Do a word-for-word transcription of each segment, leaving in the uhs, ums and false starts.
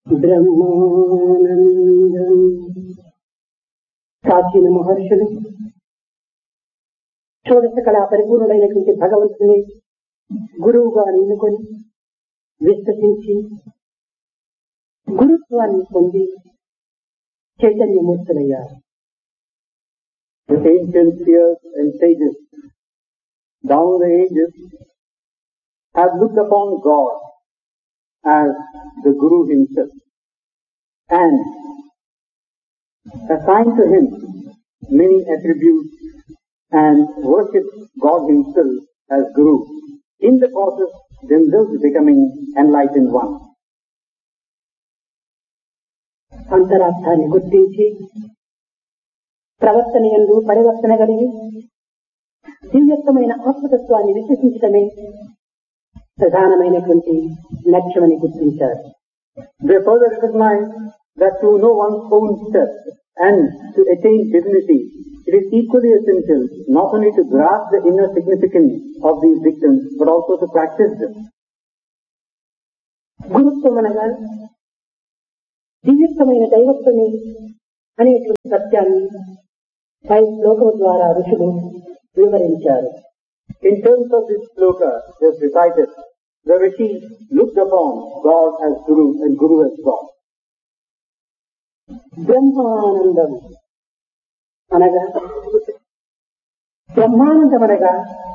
బ్రహ్మానందం. ప్రాచీన మహర్షులు షోడశ కళా పరిపూర్ణుడైనటువంటి భగవంతుని గురువుగా ఎన్నుకొని విశ్వసించి గురుత్వాన్ని పొంది చైతన్యమూర్తులయ్యారు. The ancient seers and sages down the ages have looked upon God as the Guru himself and assigned to him many attributes and worship God himself as Guru, in the process themselves becoming enlightened one. అంతరార్థాన్ని గుర్తించి ప్రవర్తన యందు పరివర్తన కలిగి దివ్యత్వమైన ఆత్మతత్వాన్ని విశ్వసించడమే ప్రధానమైనటువంటి లక్ష్యమని గుర్తించారు. They further recognize that to know one's own self and to attain divinity, it is equally essential not only to grasp the inner significance of these dictums, but also to practice them. గురుత్వం అనగా దివ్యత్వమైన దైవత్వమే అనేటువంటి సత్యాన్ని పై శ్లోకం ద్వారా ఋషులు వివరించారు. In terms of this sloka just recited, the Rishi looked upon God as Guru and Guru as God. Brahmanandam అనగా బ్రహ్మానందం అనగా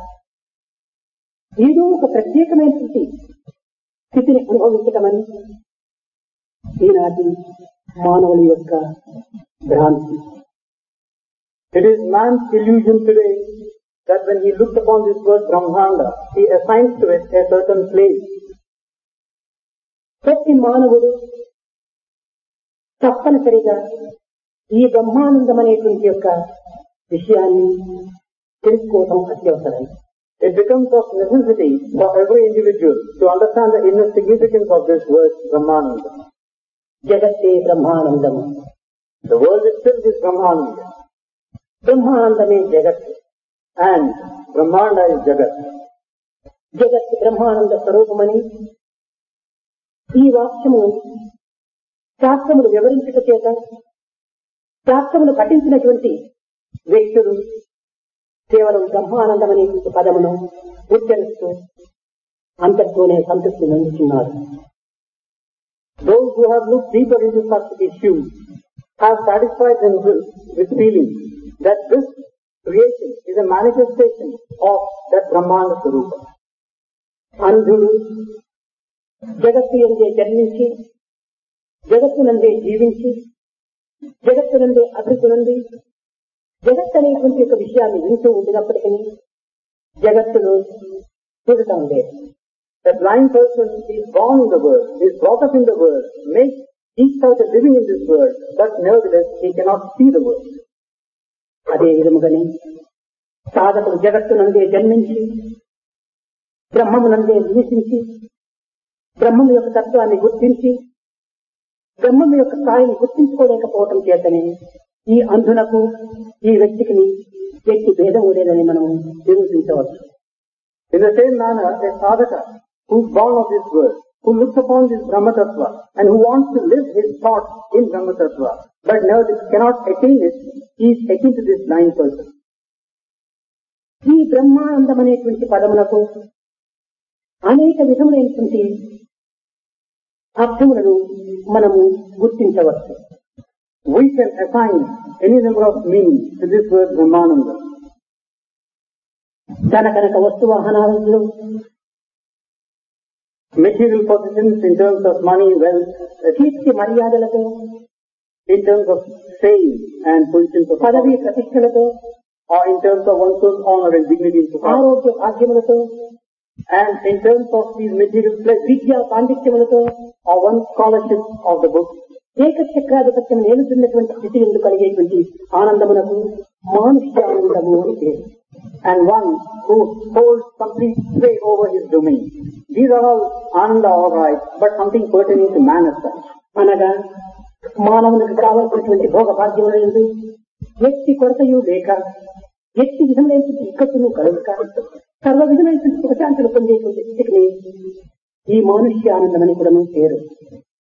ఏదో ఒక ప్రత్యేకమైనటువంటి స్థితిని అనుభవించటమని ఈనాటి మానవుల యొక్క భ్రాంతి. It is man's illusion today that when he looked upon this word Brahmanda, he assigns to it a certain place. ప్రతి మానవుడు తప్పనిసరిగా ఈ బ్రహ్మానందం అనేటువంటి యొక్క విషయాన్ని తెలుసుకోవడం అత్యవసరం. It becomes of necessity for every individual to understand the inner significance of this word Brahmananda. జగత్తే Brahmanandam. The world itself is Brahmananda. బ్రహ్మానందమే జగత్ And Brahmanda is Jagat. జగత్ బ్రహ్మానంద స్వరూపమని ఈ వాక్యము శాస్త్రములు వివరించుట చేత శాస్త్రములు పఠించినటువంటి వ్యక్తులు కేవలం బ్రహ్మానందం అనేటువంటి పదమును ఉచ్చరిస్తూ అంతటితోనే సంతృప్తి పొందుతున్నారు. Those who have looked deeper into such issues have satisfied themselves with feeling that this creation is a manifestation of that Brahmanda Swarupa. అంధుడు జగత్తు యందే జన్మించి జగత్తునందే జీవించి జగత్తునందే అభివృద్ధి నుండి జగత్ అనేటువంటి ఒక విషయాన్ని వింటూ ఉండినప్పటికీ జగత్తును చూడటం లేదు. A blind person is born in the world, is brought up in the world, makes each out a living in this world, but nevertheless he cannot see the world. అదే విధముగానే సాధకుడు జగత్తునందే జన్మించి బ్రహ్మమునందే నివసించి బ్రహ్మము యొక్క తత్వాన్ని గుర్తించి బ్రహ్మము యొక్క స్థాయిని గుర్తించుకోలేకపోవటం చేతనే ఈ అంధునకు ఈ వ్యక్తికి వ్యక్తి భేదం లేదని మనం నిరూపించవచ్చు. In the same manner, a sadhaka who is born of this world, who looks upon this Brahma Tattva and who wants to live his thoughts in Brahma Tattva, but nevertheless cannot attain it, he is akin to this blind person. ఈ బ్రహ్మానందం అనేటువంటి పదములకు అనేక విధములైనటువంటి అర్థములను మనము గుర్తించవచ్చు. We can assign any number of meanings to this word Brahmananda. ధన కనక వస్తు వాహనాలు, material possessions in terms of money, wealth, కీర్తి మర్యాదలతో, in terms of fame and positions of పదవి ప్రతిష్టలతో, or in terms of one's own honor and dignity in society, ఆరోగ్య భాగ్యములతో, and in terms of these material pleasures, విద్యా పాండిత్యములతో, or one's scholarship of the book, ఏకచక్రాధిపత్యం నేలుతున్నటువంటి స్థితి ఎందుకు కలిగేటువంటి ఆనందమునకు మానుష్యానందము అని పేరు. and one who holds complete sway over his domain. These are all ananda, all right, but something pertaining to man as such. అనగా మానవునికి కావలసినటువంటి భోగ భాగ్యములందు వ్యక్తి కొరతయు లేక వ్యక్తి విధములైనటువంటి ఇక్కట్టును కలుగుక సర్వ విధమైనటువంటి సుఖశాంతులు పొందేటువంటి స్థితికి ఈ మానుష్య ఆనందం అని కూడా పేరు.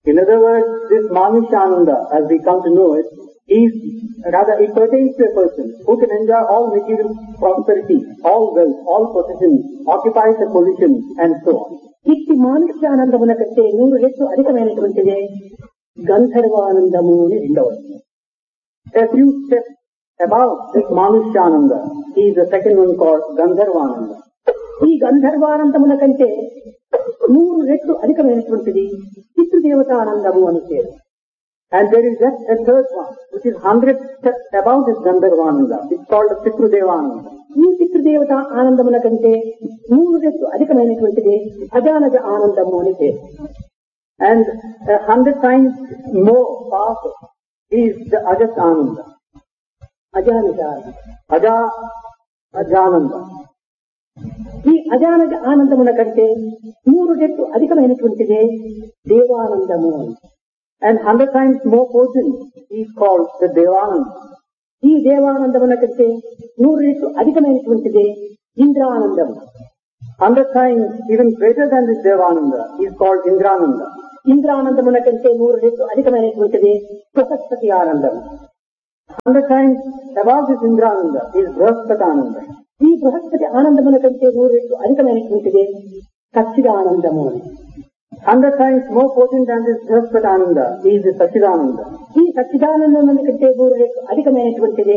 In other words, this Manushananda, as we come to know it, is rather it pertains to a person who can enjoy all material prosperity, all wealth, all possessions, occupies a position, and so on. ఇట్టి మానుష్యానందమున కంటే నూరు రెట్లు అధికమైనటువంటిదే గంధర్వానందము అని రెండవది. A few steps above this Manushyananda is the second one called Gandharvananda. ఈ గంధర్వానందముల కంటే నూరు రెట్లు అధికమైనటువంటిది పితృదేవతానందము అని పేరు. And there is just a third one, which is hundred steps above this Gandharvananda. It's called Pitrudevananda. ఈ పితృదేవత ఆనందముల కంటే నూరు రెట్లు అధికమైనటువంటిది అజానజ ఆనందము అని పేరు. And a hundred times more powerful is the Ajas Ananda. అజానజ Aja Ajananda. ఈ అజానజ ఆనందముల కంటే నూరు రెట్లు అధికమైనటువంటిదే దేవానందము అని. And hundred times more potent is called the Devananda. ఈ దేవానందముల కంటే నూరు రెట్లు అధికమైనటువంటిదే ఇంద్రానందము. Hundred times even greater than this Devananda is called Indrananda. ఇంద్రానందముల కంటే నూరు రెట్లు అధికమైనటువంటిదే బృహస్పతి ఆనందము. Hundred times above this Indrananda is Brahaspatananda. ఈ బృహస్పతి ఆనందముల కంటే నూరు రెట్లు అధికమైనటువంటిదే సచ్చిదానందము అని. Hundred times more potent than this Brahaspatananda is the Sachidananda. ఈ సచ్చిదానందం కంటే నూరు రెట్లు అధికమైనటువంటిదే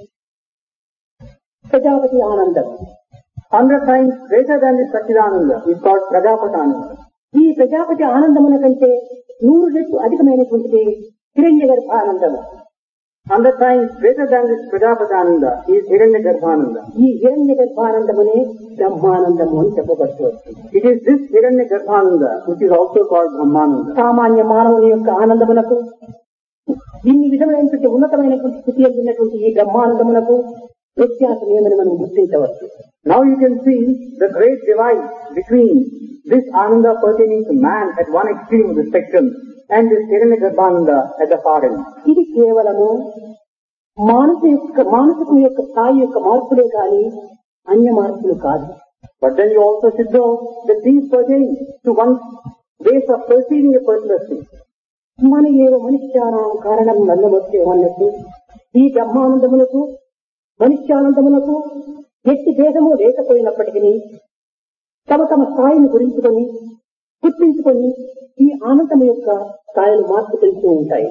ప్రజాపతి ఆనందం. Hundred times greater than this Sachidananda is called Prajapatananda. ఈ ప్రజాపతి ఆనందముల కంటే నూరు రెట్లు అధికమైనటువంటిది హిరణ్య గర్భానందము. Hundred times greater than this Prajapatananda is Hiranyagarbhananda. ఈ హిరణ్య గర్భానందమునే బ్రహ్మానందము అని చెప్పబడుతుంది. It is this Hiranyagarbhananda which is also called Brahmananda. సామాన్య మానవుని యొక్క ఆనందమునకు ఇన్ని విధమైనటువంటి ఉన్నతమైనటువంటి స్థితి ఉన్నటువంటి ఈ బ్రహ్మానందమునకు వ్యత్యాసం ఏమని మనం గుర్తించవచ్చు. Now you can see the great divide between this Ananda pertaining to man at one extreme of the spectrum and this Hiranyagarbhananda at the far end. ఇది కేవలము మానస యొక్క మానసికం యొక్క స్థాయి యొక్క మార్పులే కానీ అన్య మార్పులు కాదు. But then you also should know that these pertain to one's ways of perceiving a particular thing. మన ఏవో మనిష్యానం కారణం నల్లమొచ్చే అన్నట్టు ఈ బ్రహ్మానందములకు మనిష్యానందములకు ఎట్టి భేదము లేకపోయినప్పటికీ తమ తమ స్థాయిని గురించుకొని గుర్తించుకొని ఈ ఆనందం యొక్క స్థాయిలు మార్పు తెలుస్తూ ఉంటాయి.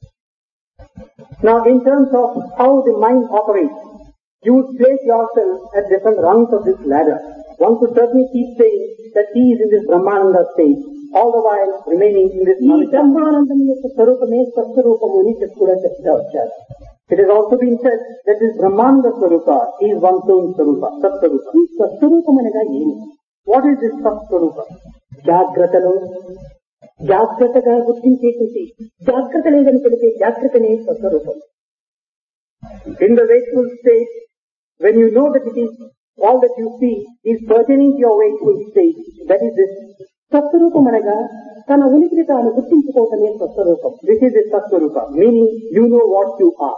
Now in terms of how the mind operates, you would place yourself at different rungs of this ladder. One could certainly keep saying that he is in this Brahmananda state, all the while remaining in this ఈ బ్రహ్మానందం యొక్క స్వరూపమే స్వస్వరూపము అని చెప్పి కూడా చెప్తా వచ్చారు. It has also been said that this Brahmananda Swarupa is one's own Swarupa, Sat-Swarupa. ఈ స్వస్వరూపం అనగా ఏమి? What is this Sat-Swarupa? జాగ్రత్తలో జాగ్రత్తగా గుర్తించేటువంటి జాగ్రత్త లేదని తెలిపే జాగ్రత్తనే స్వస్వరూపం. In the wakeful state, when you know that it is all that you see is pertaining to your wakeful state, that is this స్వస్వరూపం అనగా తన ఉనికిని తాను గుర్తించుకోవటమే స్వస్వరూపం. This is the Sat-Swarupa, meaning you know what you are.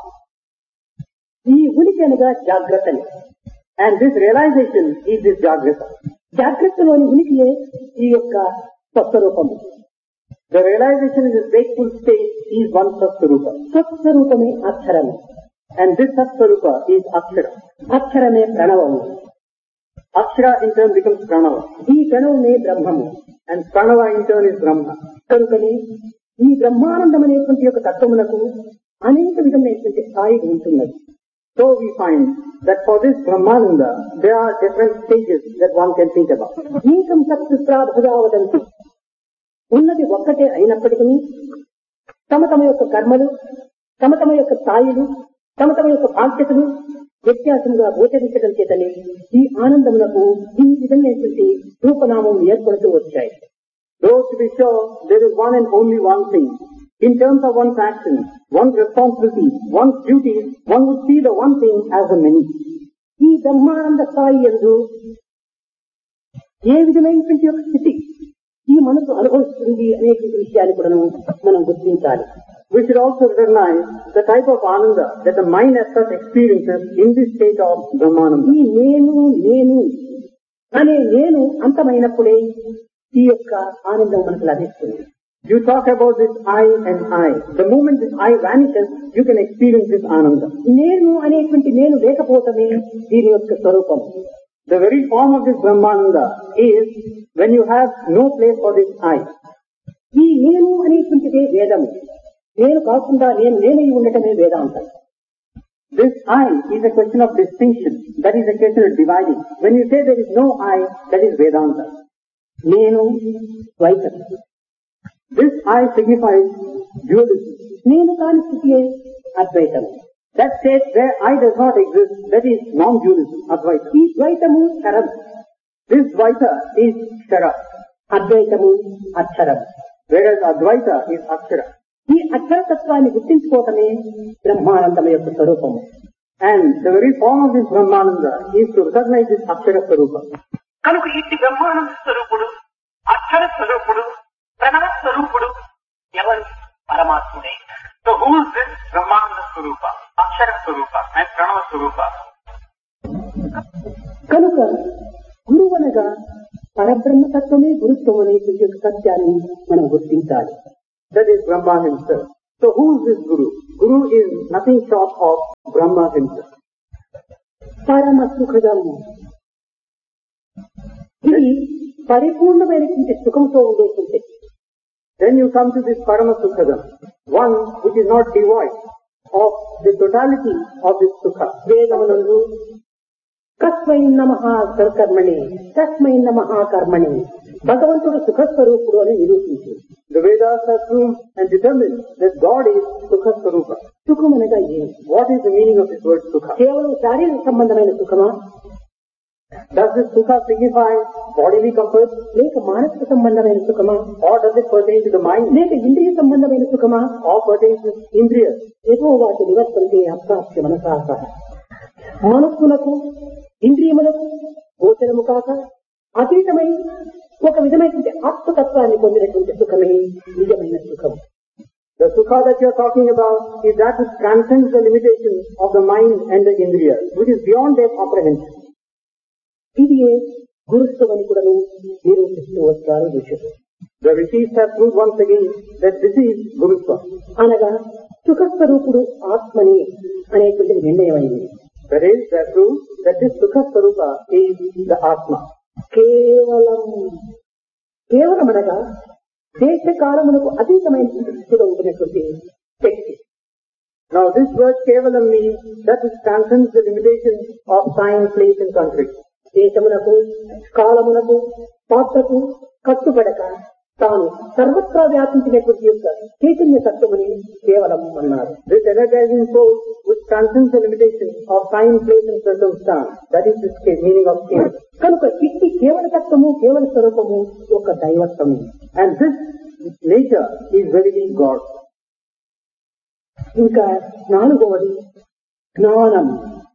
ఈ ఉనికి అనగా జాగ్రత్తని. And this realization is this Jagrata. జాగ్రత్తలోని ఉనికియే ఈ యొక్క స్వస్వరూపం. The realization in this wakeful state is one Sat-Swarupa. స్వస్వరూపమే అక్షరము. And this Sat-Swarupa is Akshara. అక్షరమే ప్రణవము. Akshara in turn becomes Pranava. ఈ ప్రణవమే బ్రహ్మము. And Pranava in turn is Brahma. కనుకనే ఈ బ్రహ్మానందం అనేటువంటి యొక్క తత్వములకు అనేక విధమైనటువంటి స్థాయి ఉంటున్నది. So we find that for this Brahmananda, there are different stages that one can think about. ఏకం సత్పుత్రాభుజావదంతు ఉన్నది ఒక్కటే అయినప్పటికీ తమ తమ యొక్క కర్మలు, తమ తమ యొక్క స్థాయిలు, తమ తమ యొక్క బాధ్యతలు వ్యత్యాసంగా గోచరించడం చేతనే ఈ ఆనందములకు ఈ విధమైనటువంటి రూపనామం ఏర్పడుతూ వచ్చాయి. Though to be sure, there is one and only one thing. In terms of one's action, one's responsibility, one's duties, one would see the one thing as the many. ఈ బ్రహ్మానంద స్థాయి యందు ఏ విధమైనటువంటి యొక్క స్థితి ఈ మనసు అనుభవిస్తుంది అనేటువంటి విషయాన్ని కూడా మనం గుర్తించాలి. We should also recognize the type of ananda that the mind as such experiences in this state of Brahmananda. ఈ నేను నేను అనే నేను అంతమైనప్పుడే ఈ యొక్క ఆనందం మనకు లభిస్తుంది. You talk about this I and I. The moment this I vanishes, you can experience this Ananda. నేను అనేటువంటి నేను లేకపోవటమే దీని యొక్క స్వరూపం. The very form of this Brahmananda is when you have no place for this I. ఈ నేను అనేటువంటిదే వేదము. నేను కాకుండా నేను నేనై ఉండటమే వేదాంతం. This I is a question of distinction. That is a question of dividing. When you say there is no I, that is Vedanta. నేను ద్వైతం. This I signifies dualism. నేను కాని స్థితియే అద్వైతం. That state where I does not exist, that is non-dualism, Advaita. ఈ ద్వైతము క్షరం. This Dvaita is Kshara. అద్వైతము అక్షరం. Whereas Advaita is Akshara. ఈ అక్షరతత్వాన్ని గుర్తించుకోవటమే బ్రహ్మానందం యొక్క స్వరూపము. And the very form of this Brahmananda is to recognize this Akshara Swarupa. కనుక ఇట్టి బ్రహ్మానంద స్వరూపుడు, అక్షర స్వరూపుడు, ప్రణవ స్వరూపుడు ఎవరు? పరమాత్ముడే. So who is this Brahmananda Swarupa, Akshara Swarupa and Pranava Swarupa? కనుక గురువనగా పరబ్రహ్మతత్వమే గురుత్వం అనేటువంటి యొక్క సత్యాన్ని మనం గుర్తించాలి. That is Brahma himself. So who is this Guru? Guru is nothing short of Brahma himself. పరమ సుఖదము. ఇది పరిపూర్ణమైనటువంటి సుఖంతో ఉండేటువంటి. Then you come to this Parama Sukhadam, one which is not devoid of the totality of this Sukha. వేదమునందు కస్మై నమః కర్మణి, తస్మై నమః కర్మణి, భగవంతుడు సుఖస్వరూపుడు అని నిరూపించి. The Vedas have proved and determined that God is Sukha Swarupa. సుఖం అనగా ఏమి? What is the meaning of this word Sukha? కేవలం శారీరక సంబంధమైన సుఖమా? Does this Sukha signify bodily comfort? లేక మానసిక సంబంధమైన సుఖమా? Or does it pertain to the mind? లేక ఇంద్రియ సంబంధమైన సుఖమా? Or pertains to Indriyas? ఏదో వాటి నివర్తంతే అప్రాప్య మనసాస. మనస్సులకు ఇంద్రియములకు గోచరము కాక అతీతమై ఒక విధమైనటువంటి ఆత్మతత్వాన్ని పొందినటువంటి సుఖమే నిజమైన సుఖం. The Sukha that you are talking about is that which transcends the limitations of the mind and the Indriyas, which is beyond their comprehension. ఇది గురుత్వం అని కూడా నిరూపిస్తూ వచ్చారు ఋషులు. The rishis have proved once again that this is Gurutva. అనగా సుఖస్వరూపుడు ఆత్మని అనేటువంటిది నిర్ణయమైంది. That is, they have proved that this Sukha Swarupa is the Atma. కేవలం కేవలం అనగా దేశకాలములకు అతీతమైన స్థితిలో ఉంటున్నటువంటి శక్తి. Now this word Kevalam means that which transcends the limitations of time, place and country. దేశమునకు కాలమునకు పాత్రకు కట్టుబడక తాను సర్వత్రా వ్యాపించినటువంటి యొక్క చైతన్య తత్వముని కేవలం అన్నారు. This energizing force which transcends the limitations of time, place and circumstance. That is the meaning of Kevalam. కనుక ఇట్టి కేవల తత్వము కేవల స్వరూపము ఒక దైవత్వము. And this nature is verily God. ఇంకా నాలుగవది జ్ఞానం.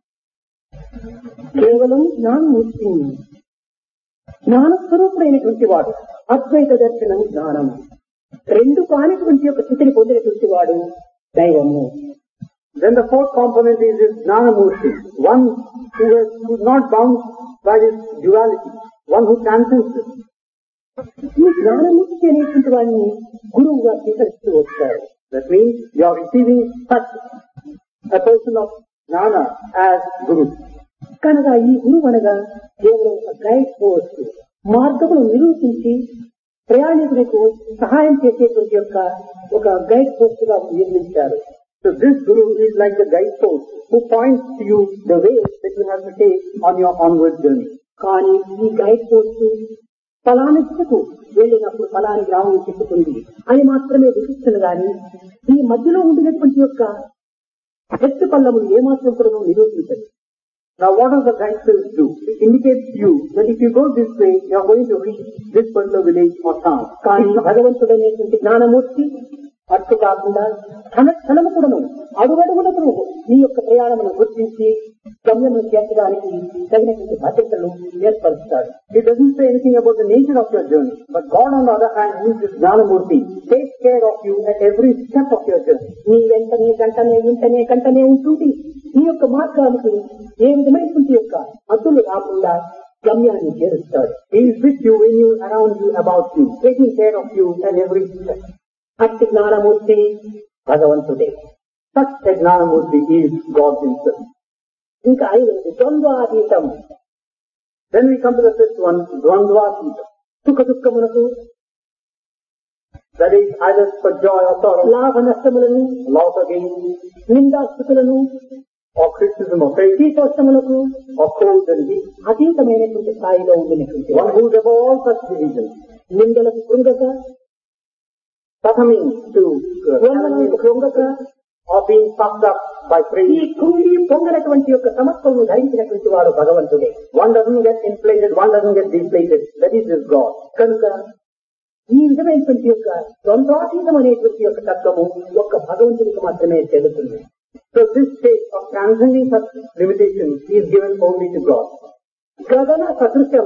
కేవలం జ్ఞానమూర్తి, జ్ఞానస్వరూపుడైనటువంటి వాడు. అద్వైత దర్శనం జ్ఞానం. రెండు కానిటువంటి యొక్క స్థితిని పొందినటువంటి వాడు దైవము. Then the fourth component is this Jnanamurti, one who is, who is not bound by this duality, one who transcends this. ఈ జ్ఞానమూర్తి అనేటువంటి వాడిని గురువుగా స్వీకరిస్తూ వచ్చారు. That means you are receiving such a person of Jnana as Guru. కనుక ఈ గురువు అనగా కేవలం ఒక గైడ్ పోస్ట్, మార్గమును నిరూపించి ప్రయాణికులకు సహాయం చేసేటువంటి యొక్క ఒక గైడ్ పోస్ట్ గా నిర్మించారు. So this Guru is like the guide post who points to you the way that you have to take on your onward journey. కానీ ఈ గైడ్ పోస్ట్ ఫలాని దిశకు వెళ్ళినప్పుడు ఫలాని గ్రామం చెప్పుతుంది అని మాత్రమే విధిస్తుంది. కానీ ఈ మధ్యలో ఉండినటువంటి యొక్క ఎత్తు పల్లములు ఏమాత్రం కూడా నిరూపించదు. Now what does the guide post do? It indicates to you that if you go this way, you are going to reach this particular village or town. కానీ భగవంతుడనేటువంటి జ్ఞానమూర్తి అట్టు కాకుండా క్షణ క్షణము కూడాను అడుగడుగునకు నీ యొక్క ప్రయాణమును గుర్తించి గమ్యమును చేర్చడానికి తగినటువంటి బాధ్యతలు ఏర్పరుస్తాడు. It doesn't say anything about the nature of your journey, but God on the other hand, who is this Jnanamurti, takes care of you at every step of your journey. నీ వెంటనే గంటనే వెంటనే గంటనే ఉంటుంది. నీ యొక్క మార్గానికి ఏ విధమైనటువంటి యొక్క అడ్డులు రాకుండా గమ్యాన్ని చేరుస్తాడు. He is with you, in you, around you, about you, taking care of you at every step. అట్టి జ్ఞానమూర్తి భగవంతుడే. Such a Gnanamurti is God himself. ఇంకా ఐదవది ద్వంద్వాతీతం. Then we come to the fifth one, Dvandvatītam. సుఖ దుఃఖములకు, that is either for joy or sorrow, లాభ నష్టములను, loss or gain, నిందాస్థుతులను, or criticism or praise, శీతోష్ణములకు or cold and heat. అతీతమైనటువంటి స్థాయిలో ఉండినటువంటి One who is above all such divisions, నిందలకు కృంగక, succumbing to వందనలకు కృంగక, or being puffed up by ఈ praise. కృంగి పొంగనటువంటి యొక్క సమత్వము ధరించినటువంటి వాడు భగవంతుడే. One doesn't get inflated, one doesn't get deflated. That is his God. కనుక ఈ విధమైనటువంటి యొక్క ద్వంద్వాతీతం అనేటువంటి యొక్క తత్వము ఒక్క భగవంతునికి మాత్రమే తెలుస్తుంది. So this state of transcending such limitations is given only to God. గగన సదృశం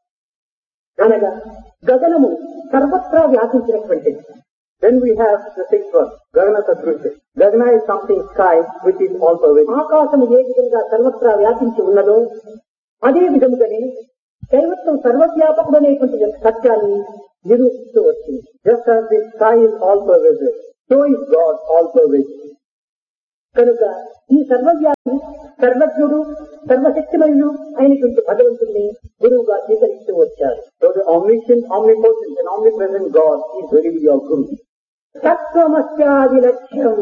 అనగా గగనము సర్వత్రా వ్యాపించినటువంటిది. Then we have the sixth one, Gagana Satrusha. Gagana is something sky which is all pervading. ఆకాశము ఏ విధంగా సర్వత్రా వ్యాపించి ఉన్నదో అదే విధముగానే దైవత్వం సర్వవ్యాపకుడనేటువంటి సత్యాన్ని నిరూపిస్తూ వచ్చింది. Just as the sky is all pervasive, so is God all pervasive. కనుక ఈ సర్వవ్యాపి, సర్వజ్ఞుడు, సర్వశక్తిమయుడు అయినటువంటి భగవంతుడిని గురువుగా స్వీకరిస్తూ వచ్చారు. So the omniscient, omnipotent and omnipresent God is really your Guru. తత్వమస్యాది లక్ష్యం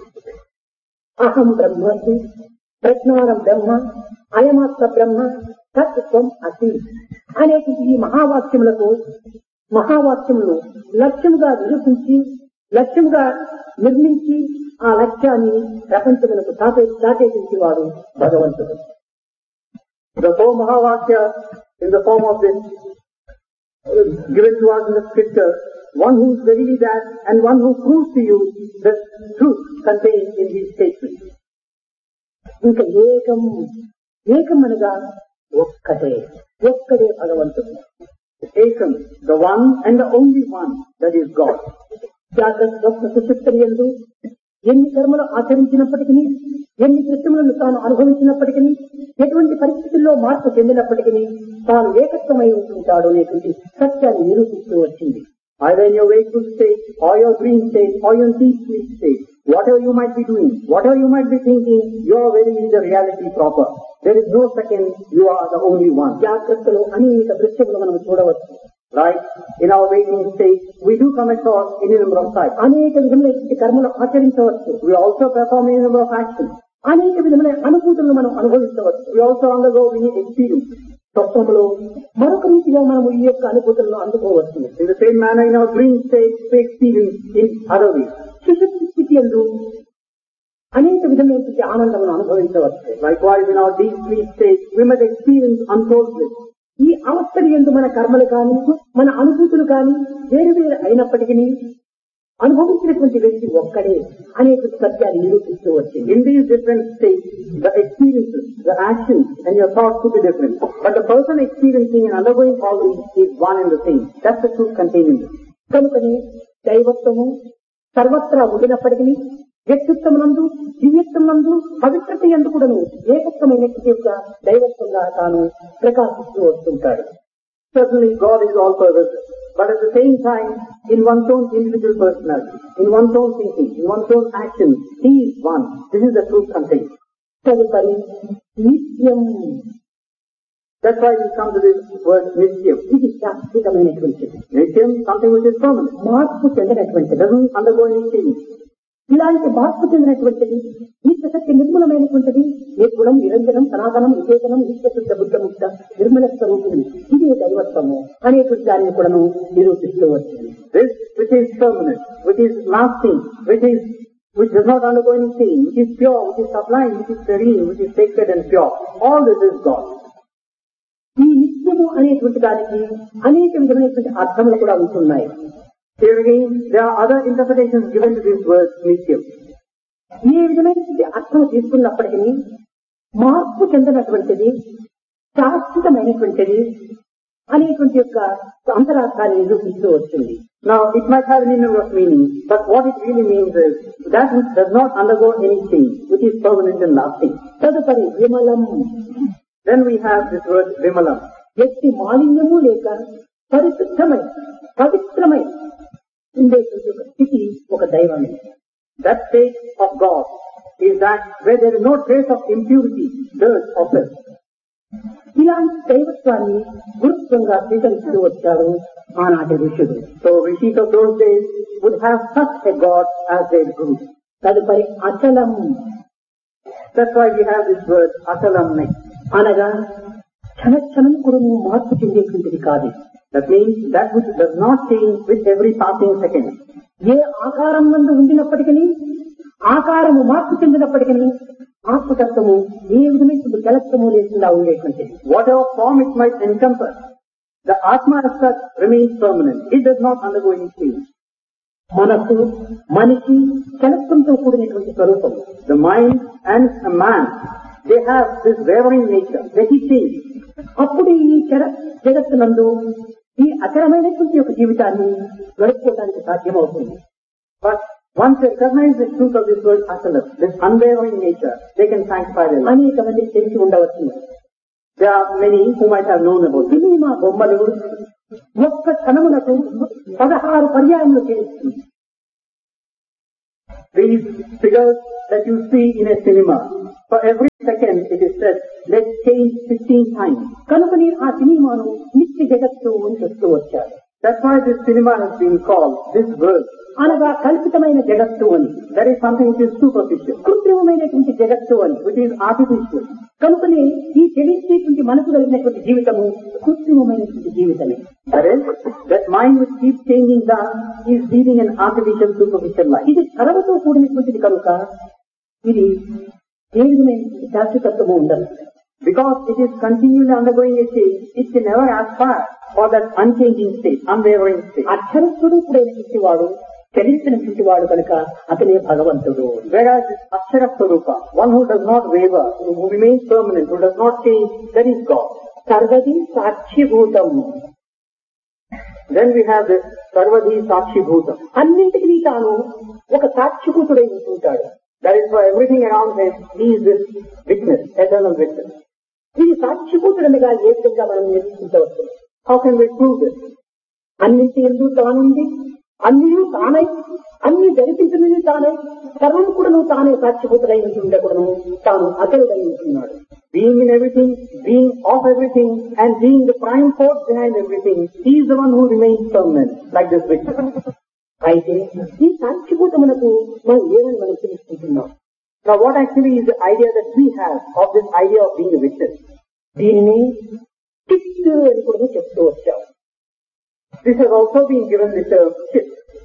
అహం బ్రహ్మస్మి, ప్రజ్ఞానం బ్రహ్మ, అయమాత్మ బ్రహ్మ, తత్వం అసి అనేటువంటి ఈ మహావాక్యములకు మహావాక్యములు లక్ష్యముగా నిరూపించి, లక్ష్యముగా నిర్మించి ఆ లక్ష్యాన్ని ప్రపంచములకు దాటే దాటేటువంటి వాడు భగవంతుడు. The four Mahavakya in the form of this uh, given to us in the scripture, one who is verily that and one who proves to you the truth contained in these statements. ఇంకా ఏకం, ఏకం అనగా ఒక్కటే, ఒక్కడే భగవంతుడు. Ekam, the one and the only one, that is God. జాగ్రత్త స్వప్న సుషుప్తులందు ఎన్ని కర్మలు ఆచరించినప్పటికీ, ఎన్ని కృత్యములను తాను అనుభవించినప్పటికీ, ఎటువంటి పరిస్థితుల్లో మార్పు చెందినప్పటికీ తాను ఏకత్వమై ఉంటుంటాడు అనేటువంటి సత్యాన్ని నిరూపిస్తూ వచ్చింది. Either in your wakeful state, or your dream state, or your deep sleep state, whatever you might be doing, whatever you might be thinking, you are verily the reality proper. There is no second, you are the only one. జాగ్రత్తలో అనేక దృశ్యములు మనం చూడవచ్చు. Right? In our waking state, we do come across any number of sights. అనేక విధములైన కర్మలు ఆచరించవచ్చు. We also perform any number of actions. అనేక విధములైన అనుభూతులను మనం అనుభవించవచ్చు. We also undergo many experiences. స్వప్నంలో మరొక రీతిగా మనం ఈ యొక్క అనుభూతులను అందుకోవచ్చు. In the same manner, in our dream state, we experience in other ways. సుషుప్తి స్థితి యందు అనేక విధమైనటువంటి ఆనందమును అనుభవించవచ్చు. Likewise, in our deep sleep state, we might experience untold bliss. ఈ అవస్థలు ఎందు మన కర్మలు కానీ, మన అనుభూతులు కానీ వేరు వేరు అయినప్పటికీ అనుభవించినటువంటి వ్యక్తి ఒక్కడే అనేటువంటి సత్యాన్ని నిరూపిస్తూ వచ్చింది. In these different states, the experiences, the actions, and your thoughts could be different. But the person experiencing and undergoing all these is one and the same. That's the truth contained in this. కనుకని దైవత్వము సర్వత్రా ఉండినప్పటికీ వ్యక్తిత్వమునందు, దివ్యత్వమునందు, పవిత్రత యందు కూడాను ఏకత్వమైనటువంటి యొక్క దైవత్వంగా తాను ప్రకాశిస్తూ వస్తుంటాడు. Certainly, God is all pervasive. But at the same time, in one's own individual personality, in one's own thinking, in one's own actions, He is one. This is the truth contained. తదుపరి నిత్యం. That's why we come to this word Nityam. ఇది శాశ్వతమైనటువంటిది. Nityam, something which is permanent. మార్పు చెందినటువంటిది. Doesn't undergo any change. ఇలాంటి మార్పు చెందినటువంటిది, నిత్య సత్య నిర్మూలమైనటువంటిది, నిర్గుణం, నిరంజనం, సనాతనం, విశేషణం, నిత్యశుద్ధ బుద్ధముక్త నిర్మల స్వరూపుడు, ఇదే దైవత్వము అనేటువంటి దాన్ని కూడా నిరూపిస్తూ వచ్చింది. This which is permanent, which is lasting, which is which does not undergo any change, which is pure, which is sublime, which is serene, which is sacred and pure. All this is God. ఈ నిత్యము అనేటువంటి దానికి అనేక విధమైనటువంటి అర్థములు కూడా ఉంటున్నాయి. Here again, there are other interpretations given to this word Nityam. ఏ విధమైనటువంటి అర్థం తీసుకున్నప్పటికీ మార్పు చెందినటువంటిది, శాశ్వతమైనటువంటిది అనేటువంటి యొక్క అంతరార్థాన్ని నిరూపిస్తూ వచ్చింది. Now, it might have any number of meanings, but what it really means is that which does not undergo any change, which is permanent and lasting. తదుపరి విమలం. Then we have this word Vimalam. వ్యక్తి మాలిన్యము లేక పరిశుద్ధమై, పవిత్రమై, ఉండేటువంటి ఒక స్థితి ఒక దైవాన్ని. That state of God is that where there is no trace of impurity, dirt or filth. ఇలాంటి దైవత్వాన్ని గురుత్వంగా స్వీకరిస్తూ వచ్చారు ఆనాటి ఋషులు. So rishis of those days would have such a God as their guru. తదుపరి అచలం. That's why we have this word achalam next. అనగా క్షణక్షణం కూడా మార్పు చెందేటువంటిది కాదు. That means that which does not change with every passing second. ఏ ఆకారం నందు ఉండినప్పటికీ, ఆకారము మార్పు చెందినప్పటికీ ఆత్మతత్వము ఏ విధమైన జలత్వము లేకుండా ఉండేటువంటిది. Whatever form it might encompass, the Atma as such remains permanent. It does not undergo any change. మనసు, మనిషి జలత్వంతో కూడినటువంటి స్వరూపం. The mind and a man, they have this wavering nature. They keep changing. అప్పుడు ఈ జగ జగత్తునందు ఈ అచలమైనటువంటి ఒక జీవితాన్ని గడుపుకోవడానికి సాధ్యమవుతుంది. But once they recognize the truth of this word achalam, this unwavering nature, they can sanctify their life. అనేక మంది తెలిసి ఉండవచ్చు. There are many who might have known about this. Cinema బొమ్మలు ఒక్క క్షణములకు పదహారు పర్యాయములు చేస్తుంది. These figures that you see in a cinema, for every second it is said, let's change sixteen times. కనుకని ఆ సినిమాను నిత్య జగత్తు అని చెప్తూ వచ్చారు. That's why this cinema has been called this world. అనగా కల్పితమైన జగత్తు అని. That is something which is superficial, కృత్రిమమైనటువంటి జగత్తు అని, which is artificial. కనుకనే ఈ చెడించేటువంటి మనసు కలిగినటువంటి జీవితము కృత్రిమమైనటువంటి జీవితమే. That is, that mind which keeps changing that is leading an artificial, superficial life. ఇది కలవతో కూడినటువంటిది కనుక ఇది ఏ విధమైనటువంటి శాశ్వతత్వము ఉండదు. Because it is continually undergoing a change, it can never aspire for that unchanging state, unwavering state. అక్షరస్వరూపుడైనటువంటి వాడు చలించినటువంటి వాడు కనుక అతనే భగవంతుడు. Whereas this Akshara Swarupa, one who does not waver, who remains permanent, who does not change, that is God. సర్వది సాక్షిభూతం. Then we have this Sarvadhi Sakshi Bhutam. అన్నింటికి తాను ఒక సాక్షిభూతుడై ఉంటుంటాడు. That is for everything around him, he is this witness, eternal witness. ఇది సాక్షిభూతుడనగా ఏ విధంగా మనం నిరూపించవచ్చు? How can we prove this? అన్నింటి ఎందు తానుంది, అన్ని తానై, అన్ని జరిపించినది తానై, సర్వం కూడా తానే సాక్షిభూతుడై ఉండకూడను, తాను అతరుడై ఉంటున్నాడు. Being in everything, being of everything, and being the prime force behind everything, he is the one who remains permanent, like this witness. అయితే ఈ సాక్షిభూతమునకు మనం ఏమని మనం తెలుసుకుంటున్నాం? Now what actually is the idea that we have of this idea of being a witness? దీనిని చిత్ అని కూడా చెప్తూ వచ్చాం. This has also been given the term chit,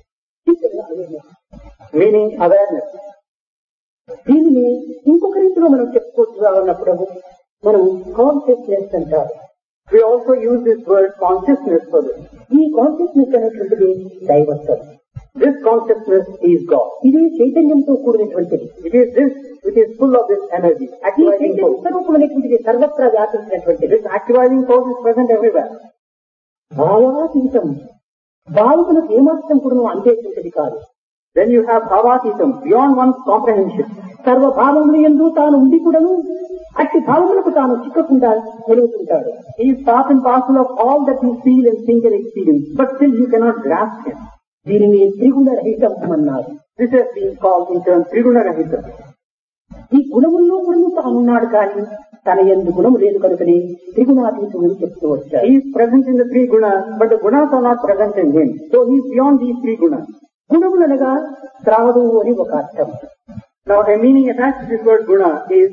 meaning awareness. దీనిని ఇంకొక రీతిలో మనం చెప్పుకోవచ్చు అన్నప్పుడు మనం కాన్షియస్నెస్ అంటారు. We also use this word consciousness for this. ఈ కాన్షియస్నెస్ అనేటువంటిది దైవత్వం. This consciousness is God. ఇది చైతన్యంతో కూడినటువంటిది. It is this which is full of this energy, ఈ activating చైతన్య force. స్వరూపం అనేటువంటిది సర్వత్రా వ్యాపించినటువంటిది. This activating force is present everywhere. భావాతీతం, భావములకు ఏమాత్రం కూడా అందేటువంటిది కాదు. Then you have bhavatītam, beyond one's comprehension. సర్వభావములు యందు తాను ఉండి కూడాను అట్టి భావములకు తాను చిక్కకుండా నిలుగుతుంటాడు. He is part and parcel of all that you feel and think and experience, but still you cannot grasp him. దీనిని త్రిగుణ రహితం అన్నారు. This has been called in turn Triguna Rahita. ఈ గుణముల్లో కూడా తానున్నాడు కానీ తన యందు గుణము లేదు కనుకని త్రిగుణాతీతుడని చెప్తూ వచ్చారు. He is present in the three gunas, but the gunas are not present in him. So he is beyond these three gunas. గుణములనగా త్రావడు అని ఒక అర్థం. Now a meaning attached to this word guna is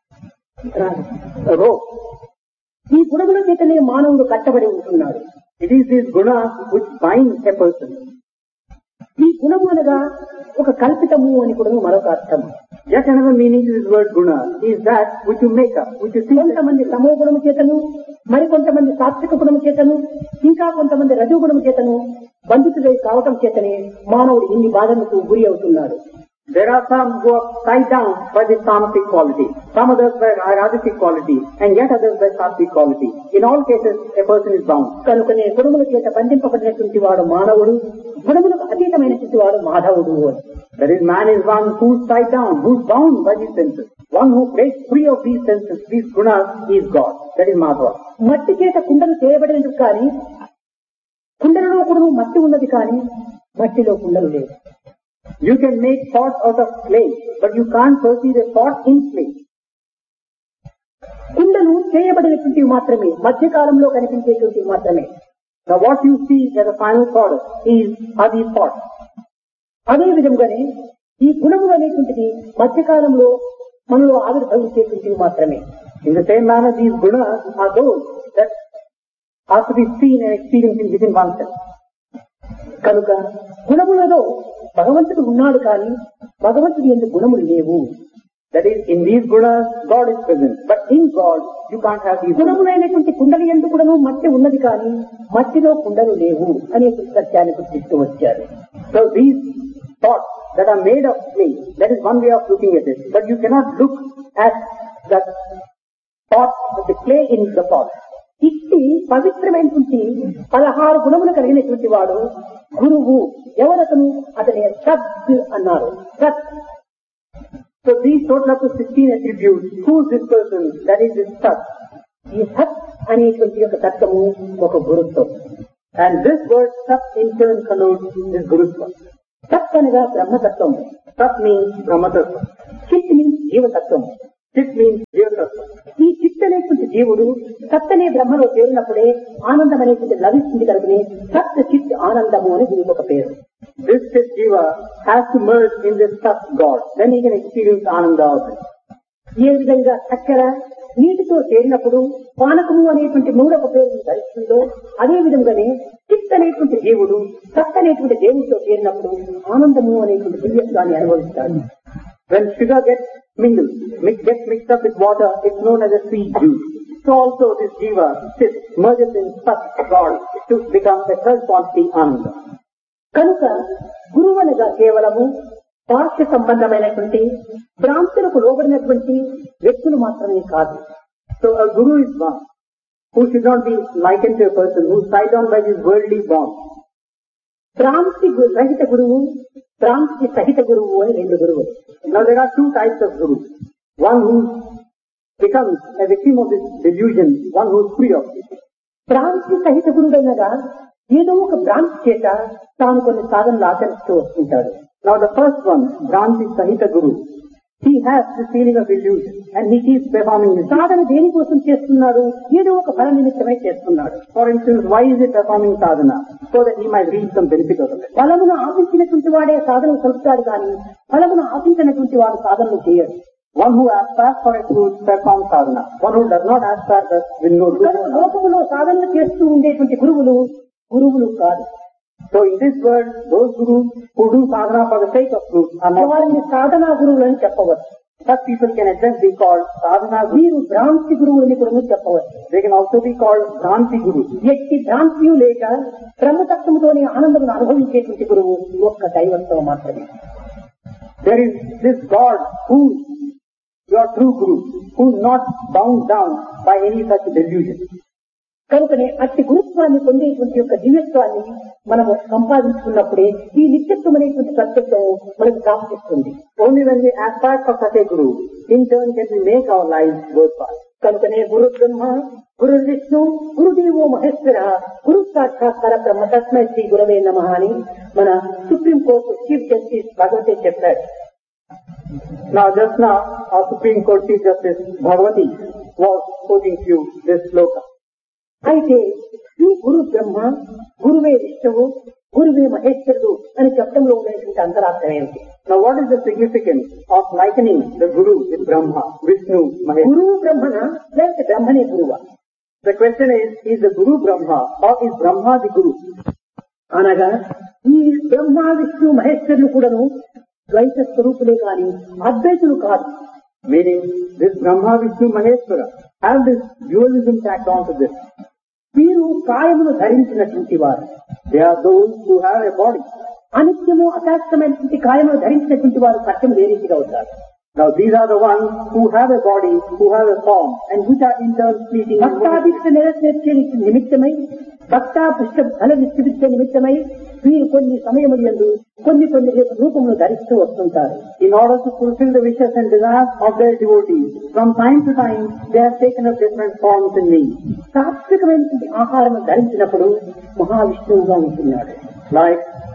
rope. ఈ గుణముల చేతనే మానవుడు కట్టబడి ఉంటున్నాడు. It is these gunas which bind a person. ఈ గుణము అనగా ఒక కల్పితము అని కూడా మరొక అర్థం. Yet another meaning to this word guna is that which you make up, which you see. కొంతమంది తమో గుణము చేతను, మరికొంతమంది సాత్విక గుణము చేతను, ఇంకా కొంతమంది రజోగుణము చేతను బంధితుడై కావటం చేతనే మానవుడు ఇన్ని బాధలకు గురి అవుతున్నాడు. There are some who are tied down by the tamasic quality, some others by rajasic quality, and yet others by sattvic quality. In all cases, a person is bound. కనుకనే గుణముల చేత బంధింపబడినటువంటి వాడు మానవుడు, గుణములకు అతీతమైనటువంటి వాడు మాధవుడు అని. That is, man is one who is tied down, who is bound by these senses. One who breaks free of these senses, these gunas, is God. That is Madhava. మట్టి చేత కుండలు చేయబడినది కానీ కుండలలో కూడా మట్టి ఉన్నది కానీ మట్టిలో కుండలు లేవు. You can make pots out of clay, but you can't perceive a pot in clay. కుండలు చేయబడినటువంటివి మాత్రమే, మధ్యకాలంలో కనిపించేటువంటివి మాత్రమే. Now what you see as a final product is are these pots. అదే విధంగానే ఈ గుణములు అనేటువంటిది మధ్యకాలంలో మనలో ఆవిర్భవించేటువంటివి మాత్రమే. In the same manner, these gunas are those that are to be seen and experienced within oneself. కనుక గుణములలో భగవంతుడు ఉన్నాడు కానీ భగవంతుడి యందు గుణములు లేవు. That is, in these gunas, God is present. But in God, you can't have these gunas. గుణములైనటువంటి kundali యందు కూడాను మట్టి ఉన్నది కానీ మట్టిలో కుండలు లేవు అనే సత్యాన్ని గుర్తిస్తూ వచ్చారు. So these pots that are made of clay, that is one way of looking at it. But you cannot look at the pot, the clay in the pot. ఇట్టి పవిత్రమైనటువంటి పదహారు గుణములు కలిగినటువంటి వాడు గురువు. ఎవరతను? అతని సత్ అన్నారు. సత్. So these total up to sixteen attributes. Who is this person? That is this Sat. ఈ సత్ అనేటువంటి యొక్క తత్వము ఒక గురుత్వం. And this word Sat in turn connotes this Gurutva. సత్ అనగా బ్రహ్మతత్వం. Sat means Brahmatattva. చిత్ మీన్స్ జీవతత్వం. Chit means Jivatattva. ఈ చిత్ అనేటువంటి జీవుడు సత్ అనే బ్రహ్మలో చేరినప్పుడే ఆనందం అనేటువంటి లభిస్తుంది కనుకనే సత్ చిత్ ఆనందము అని దీనికి ఒక పేరు. This Chit Jiva has to merge in this Sat God. Then he can experience Ananda of it. ఏ విధంగా చక్కెర నీటితో చేరినప్పుడు పానకము అనేటువంటి మూడవ పేరు ధరిస్తుందో అదే విధంగానే చిత్ అనేటువంటి జీవుడు సత్ అనేటువంటి దేవుడితో చేరినప్పుడు ఆనందము అనేటువంటి దివ్యత్వాన్ని అనుభవిస్తాడు. When sugar gets mingled, mix, gets mixed up with water, it's known as a sweet juice. So also this Jiva, Chit, merges in Sat God to become the third quantity Ananda. కనుక గురువు అనగా కేవలము పార్శ్వ సంబంధమైనటువంటి భ్రాంతులకు లోబడినటువంటి వ్యక్తులు మాత్రమే కాదు. So a guru is one who should not be likened to a person who is tied on by these worldly bonds. భ్రాంతి గు- రహిత గురువు, భ్రాంతి సహిత గురువు అని రెండు గురువులు. Now there are two types of gurus. One who becomes a victim of this delusion, one who is free of it. భ్రాంతి సహిత గురువు అనగా ఏదో ఒక భ్రాంతి చేత తాను కొన్ని సాధనలు ఆచరిస్తూ వస్తుంటాడు. Now the first one, Bhranti Sahita Guru, he has this feeling of illusion and he keeps performing his సాధన దేనికోసం చేస్తున్నాడు? ఏదో ఒక ఫల నిమిత్తమే చేస్తున్నాడు. For instance, why is he performing sadhana? So that he might reap some benefit out of it. ఫలమును ఆశించినటువంటి వాడే సాధనలు కలుపుతాడు కానీ ఫలమును ఆశించినటువంటి వాడు సాధనలు చేయడు. One who aspires for a fruit performs sadhana. One who does not aspire that will no కనుక fruit. లోకములో సాధనలు చేస్తూ ఉండేటువంటి గురువులు గురువులు కాదు. So in this world, those gurus who do sadhana for the sake of fruit are not వారిని సాధనా గురువులు అని చెప్పవచ్చు. such people can at best be called sadhana gurus. వీరు భ్రాంతి గురువులని కూడా చెప్పవచ్చు. They can also be called Bhranti gurus. ఎట్టి భ్రాంతియు లేక బ్రహ్మతత్వముతోనే ఆనందమును అనుభవించేటువంటి గురువు ఒక్క దైవత్వం మాత్రమే. There is this God who is your true guru, who is not bound down by any such delusion. కనుకనే అట్టి గురుత్వాన్ని పొందేటువంటి యొక్క దివ్యత్వాన్ని మనము సంపాదించుకున్నప్పుడే ఈ నిత్యత్వం అనేటువంటి సత్యత్వం మనకు ప్రాప్తిస్తుంది. Only when we aspire for such a guru, in turn can we make our lives worthwhile. కనుకనే గురు బ్రహ్మ, గురు విష్ణు, గురుదేవో మహేశ్వర, గురు సాక్షాత్కార బ్రహ్మ తస్మై శ్రీ గురవే నమః అని మన సుప్రీం కోర్టు చీఫ్ జస్టిస్ భగవతే చెప్పాడు. Now just now, our Supreme Court Chief Justice Bhagavati was quoting to you this sloka. అయితే ఈ గురు బ్రహ్మ, గురువే విష్ణువు, గురువే మహేశ్వరుడు అని చెప్పడంలో ఉండేటువంటి అంతరార్థం ఏమిటి? Now what is the significance of likening the guru with Brahma, Vishnu, Mahesh? గురువు బ్రహ్మన లేకపోతే బ్రహ్మనే గురువా? The question is, is the guru Brahma or is Brahma the guru? అనగా ఈ బ్రహ్మ విష్ణు మహేశ్వరులు కూడాను ద్వైత స్వరూపులే కాని అద్వైతులు కాదు. Meaning, this Brahma, Vishnu, Maheshwara have this dualism tacked onto this. వీరు కాయమును ధరించినటువంటి వారు. They are those who have a body. అనిత్యము అశాస్త్రమైనటువంటి కాయమును ధరించినటువంటి వారు సత్యం ఏ రీతిగా అవుతారు? Now these are the ones who have a body, who have a form, and which are in turn fleeting. భక్తాభిష్ట నెరవేర్చే నిమిత్తమై, భక్తాభిష్ట ఫల విస్తృత నిమిత్తమై వీరు కొన్ని సమయములందు కొన్ని కొన్ని రూపములు ధరిస్తూ వస్తుంటారు. In order to fulfill the wishes and desires of their devotees, from time to time they have taken up different forms in me. సాత్వికమైనటువంటి ఆహారం ధరించినప్పుడు మహావిష్ణువుగా ఉంటున్నాడు. Like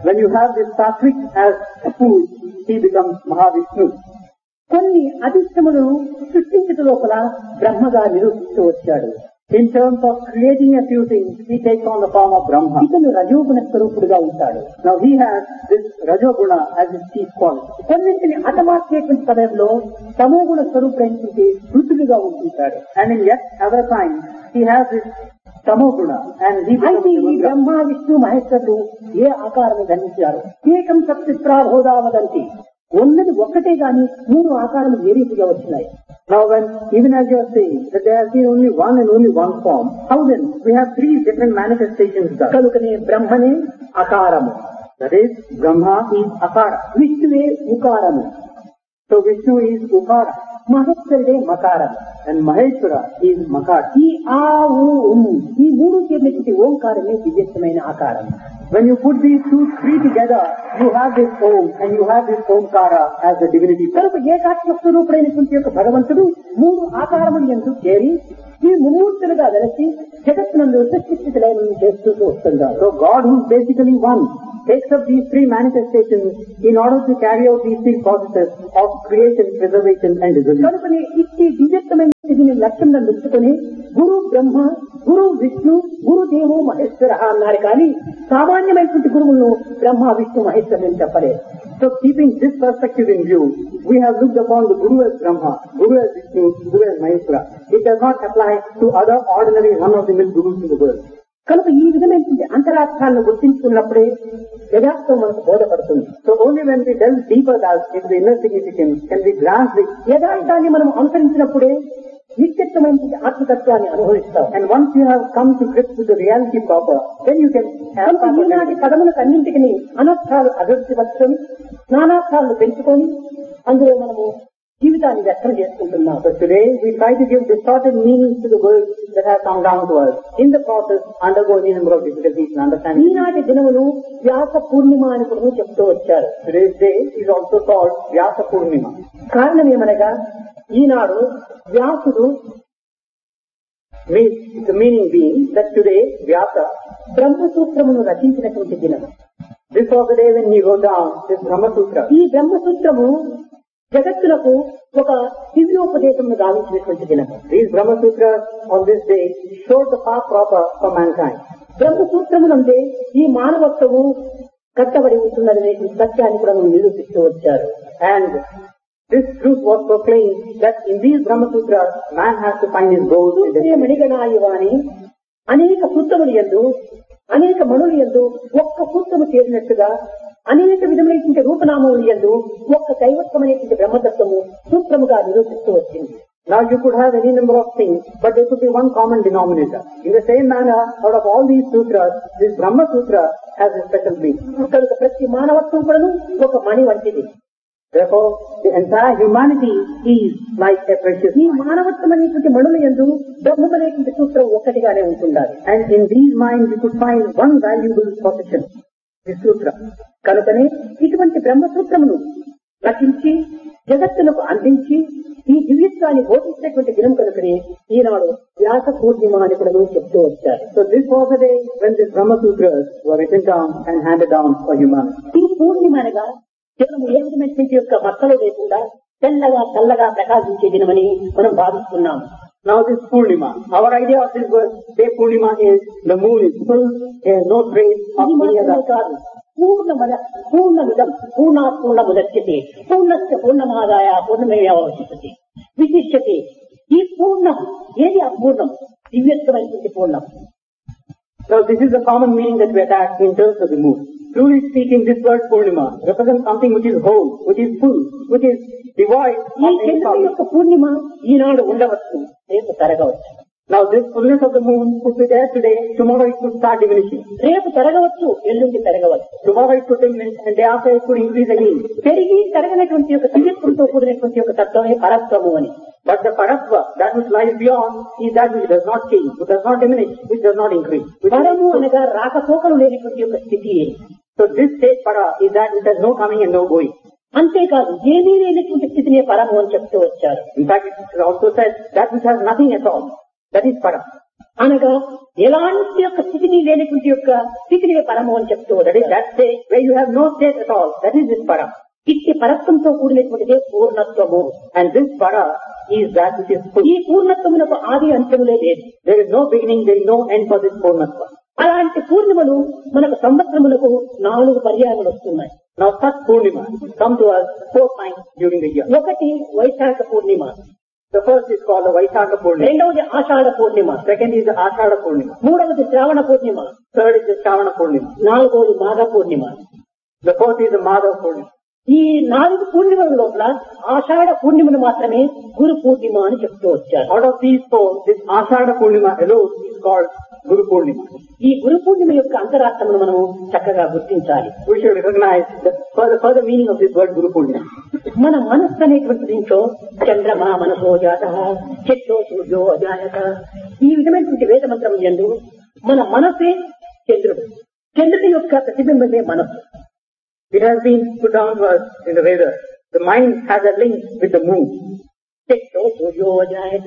When you have this sattvic as a food, he becomes Mahavishnu. కొన్ని అధిష్టములను సృష్టించట లోపల బ్రహ్మగా నిరూపిస్తూ వచ్చాడు. In terms of creating a few things, he takes on the form of Brahma. ఇతను రజోగుణ స్వరూపుడుగా ఉంటాడు. Now he has this Rajoguna as his chief quality. కొన్నింటిని హతమార్చేటువంటి సమయంలో తమోగుణ స్వరూపుడైనటువంటి రుచులుగా ఉంటుంటాడు. And in yet other times, he has this Tamoguna and he becomes అయితే ఈ Devaguna. Brahma Vishnu మహేశ్వరుడు ఏ ఆకారము ధరించారు? ఏకం సత్ప్రాభోదావదంతి. ఉన్నది ఒక్కటే గాని మూడు ఆకారము ఏ రీతిగా వచ్చినాయి? Now when, even as you are saying, that there has been only one and only one form, how then we have three different manifestations thus? కనుకనే బ్రహ్మనే అకారము, That is, Brahma is Akara. విష్ణువే ఉకారము, So Vishnu is Ukara మహేశ్వరుడే మకారము. and Maheshwara is Makara. ఈ ఆ ఊ ఉమ్ ఈ మూడు చేరినటువంటి ఓంకారమే దివ్యమైన ఆకారం. When you put these two, three together, you have this Om and you have this Omkara as the divinity. కనుక ఏకాత్మ స్వరూపుడైనటువంటి యొక్క భగవంతుడు మూడు ఆకారములు ఎందు చేరి ఈ ముమ్మూర్తులుగా వెలసి జగత్తునందు సృష్టిస్థితులను చేస్తూ వస్తున్నాడు. So God, who is basically one, takes up these three manifestations in order to carry out these three processes of creation, preservation and dissolution. కనుకనే ఇట్టి దివ్యత్వమైన స్థితిని లక్ష్యంగా నిలుచుకుని గురు బ్రహ్మ, గురు విష్ణు, గురుదేవో మహేశ్వర అన్నారు కానీ సామాన్యమైనటువంటి గురువులను బ్రహ్మ విష్ణు మహేశ్వరుని చెప్పలేదు. So keeping this perspective in view, we have looked upon the Guru as Brahma, Guru as Vishnu, Guru as Maheshwara. It does not apply to other ordinary run-of-the-mill gurus in the world. కనుక ఈ విధమైనటువంటి అంతరార్థాలను గుర్తించుకున్నప్పుడే యథార్థం మనకు బోధపడుతుంది. So only when we delve deeper that into the inner significance can we grasp the యథార్థాన్ని మనం అనుసరించినప్పుడే నిత్యత్వమైనటువంటి ఆత్మతత్వాన్ని అనుభవిస్తాం. and once you have come to grips with the reality proper, then you can have కనుక ఈనాటి పదములకు అన్నింటికి అనర్థాలు అభివృద్ధి పరచుకొని నానార్థాలను పెంచుకొని అందులో మనము జీవితాన్ని వ్యక్తం చేసుకుంటున్నాం. So today we try to give distorted meanings to the words that have come down to us. In the process, undergo any number of difficulties in understanding. ఈనాటి దినమును వ్యాస పూర్ణిమ అని కూడా చెప్తూ వచ్చారు. Today's day is also called Vyasa Purnima. కారణం ఏమనగా ఈనాడు వ్యాసుడు Means, the meaning being that today Vyasa, బ్రహ్మసూత్రమును రచించినటువంటి దినం. this was the day when he wrote down this Brahma Sutra. ఈ బ్రహ్మసూత్రము జగత్తులకు ఒక దివ్యోపదేశమును గావించినటువంటి దినం. These Brahma Sutras on this day showed the path proper for mankind. బ్రహ్మసూత్రమునందే ఈ మానవత్వము కట్టబడి ఉంటున్నదనే సత్యాన్ని కూడా మనం నిరూపిస్తూ వచ్చారు. And this truth was proclaimed that in these Brahma Sutras, man has to find his goals and destiny. మణిగణాయువాని అనేక సూత్రములు యందు అనేక మణులు యందు ఒక్క సూత్రము చేరినట్టుగా అనేక విధమైనటువంటి రూపనామములు యందు ఒక్క దైవత్వమైనటువంటి బ్రహ్మతత్వము సూత్రముగా నిరూపిస్తూ వచ్చింది. Now you could have any number of things, but there could be one common denominator. In the same manner, out of all these sutras, this Brahma Sutra has a special meaning. కనుక ప్రతి మానవత్వం కూడా ఒక మణి వంటిది. Therefore, the entire humanity is like a precious ఈ mine. మానవత్వం అనేటువంటి మణుల యందు బ్రహ్మమైనటువంటి సూత్రం ఒక్కటిగానే ఉంటుండాలి. And in these minds, you could find one valuable possession, the sutra. కనుకనే ఇటువంటి బ్రహ్మసూత్రమును రచించి జగత్తులకు అందించి ఈ దివ్యత్వాన్ని బోధించినటువంటి దినం కనుకనే ఈనాడు వ్యాస పూర్ణిమ అని కూడా చెప్తూ వచ్చారు. So this was the day when these Brahma Sutras were written down and handed down for humanity. ఈ పూర్ణిమ అనగా కేవలం ఏ విధమైనటువంటి యొక్క మచ్చలు లేకుండా తెల్లగా చల్లగా ప్రకాశించే దినమని మనం భావిస్తున్నాం. Now this Purnima, our idea of this word, day Purnima is the moon is full, there is no trace of ఇది any మాత్రమే other. కాదు, పూర్ణమద పూర్ణమిదం పూర్ణా పూర్ణముదచ్యతే పూర్ణస్య పూర్ణమాదాయ పూర్ణమేవావశిష్యతే విశిష్యతే. ఈ పూర్ణం ఏది అపూర్ణం? దివ్యత్వమైనటువంటి పూర్ణం. So this is the common meaning that we attach in terms of the moon. Truly speaking, this word Purnima represents something which is whole, which is full, which is devoid ఈ of any చంద్రుని foul. యొక్క పూర్ణిమ ఈనాడు ఉండవచ్చు, రేపు తరగవచ్చు. Now this fullness of the moon could be there today, tomorrow it could start diminishing. రేపు తరగవచ్చు, ఎల్లుండి తరగవచ్చు. Tomorrow it could diminish and day after it could increase again. పెరిగి తరగనటువంటి యొక్క దివ్యత్వంతో కూడినటువంటి యొక్క తత్వమే పరత్వము అని. But the Paratva, that which lies beyond, is that which does not change, which does not diminish, which does not increase. Which పరము is, అనగా రాకపోకలు లేనటువంటి యొక్క స్థితి. so this state Para is that which has no coming and no going. అంతేకాదు ఏమీ లేనటువంటి స్థితినే పరము అని చెప్తూ వచ్చారు. In fact, it is also said that which has nothing at all. That is Para. అనగా ఎలాంటి యొక్క స్థితిని లేనటువంటి యొక్క స్థితిని పరము అని చెప్తూ That is that state where you have no state at all. That is this para. ఇట్టి పరత్వంతో కూడినటువంటిదే పూర్ణత్వము. And this para is that which is full. ఈ పూర్ణత్వమునకు ఆది అంతములే లేదు. There is no beginning, there is no end for this Purnatva. అలాంటి పూర్ణిమలు మనకు సంవత్సరములకు నాలుగు పర్యాయములు వస్తున్నాయి. Now such Purnima come to us four times during the year. ఒకటి వైశాఖ పూర్ణిమ, The first is called the Vaisakha Purnima. రెండవది ఆషాఢ పూర్ణిమ, Second is the Ashada Purnima. మూడవది శ్రావణ పూర్ణిమ, Third is the Shravana Purnima. నాలుగవది మాఘ పూర్ణిమ. The fourth is the Madhav Purnima. ఈ నాలుగు పూర్ణిమల లోపల ఆషాఢ పూర్ణిమను మాత్రమే గురు పూర్ణిమ అని చెప్తూ వచ్చారు. Out of these four, this Ashada Purnima alone is called Guru Purnima. ఈ గురు పూర్ణిమ యొక్క అంతరార్థమును మనం చక్కగా గుర్తించాలి. We should recognize the further, further meaning of this word Guru Purnima. మన మనస్సు అనేటువంటి దీంట్లో చంద్రమా మనసో జాత చెట్టో సూర్యో అజాయత ఈ విధమైనటువంటి వేద మంత్రం యందు మన మనసే చంద్రుడు, చంద్రుడి యొక్క ప్రతిబింబమే మనస్సు. It has been put down to us in the Vedas. The mind has a link with the moon. చెట్టో సూర్యో అజాయత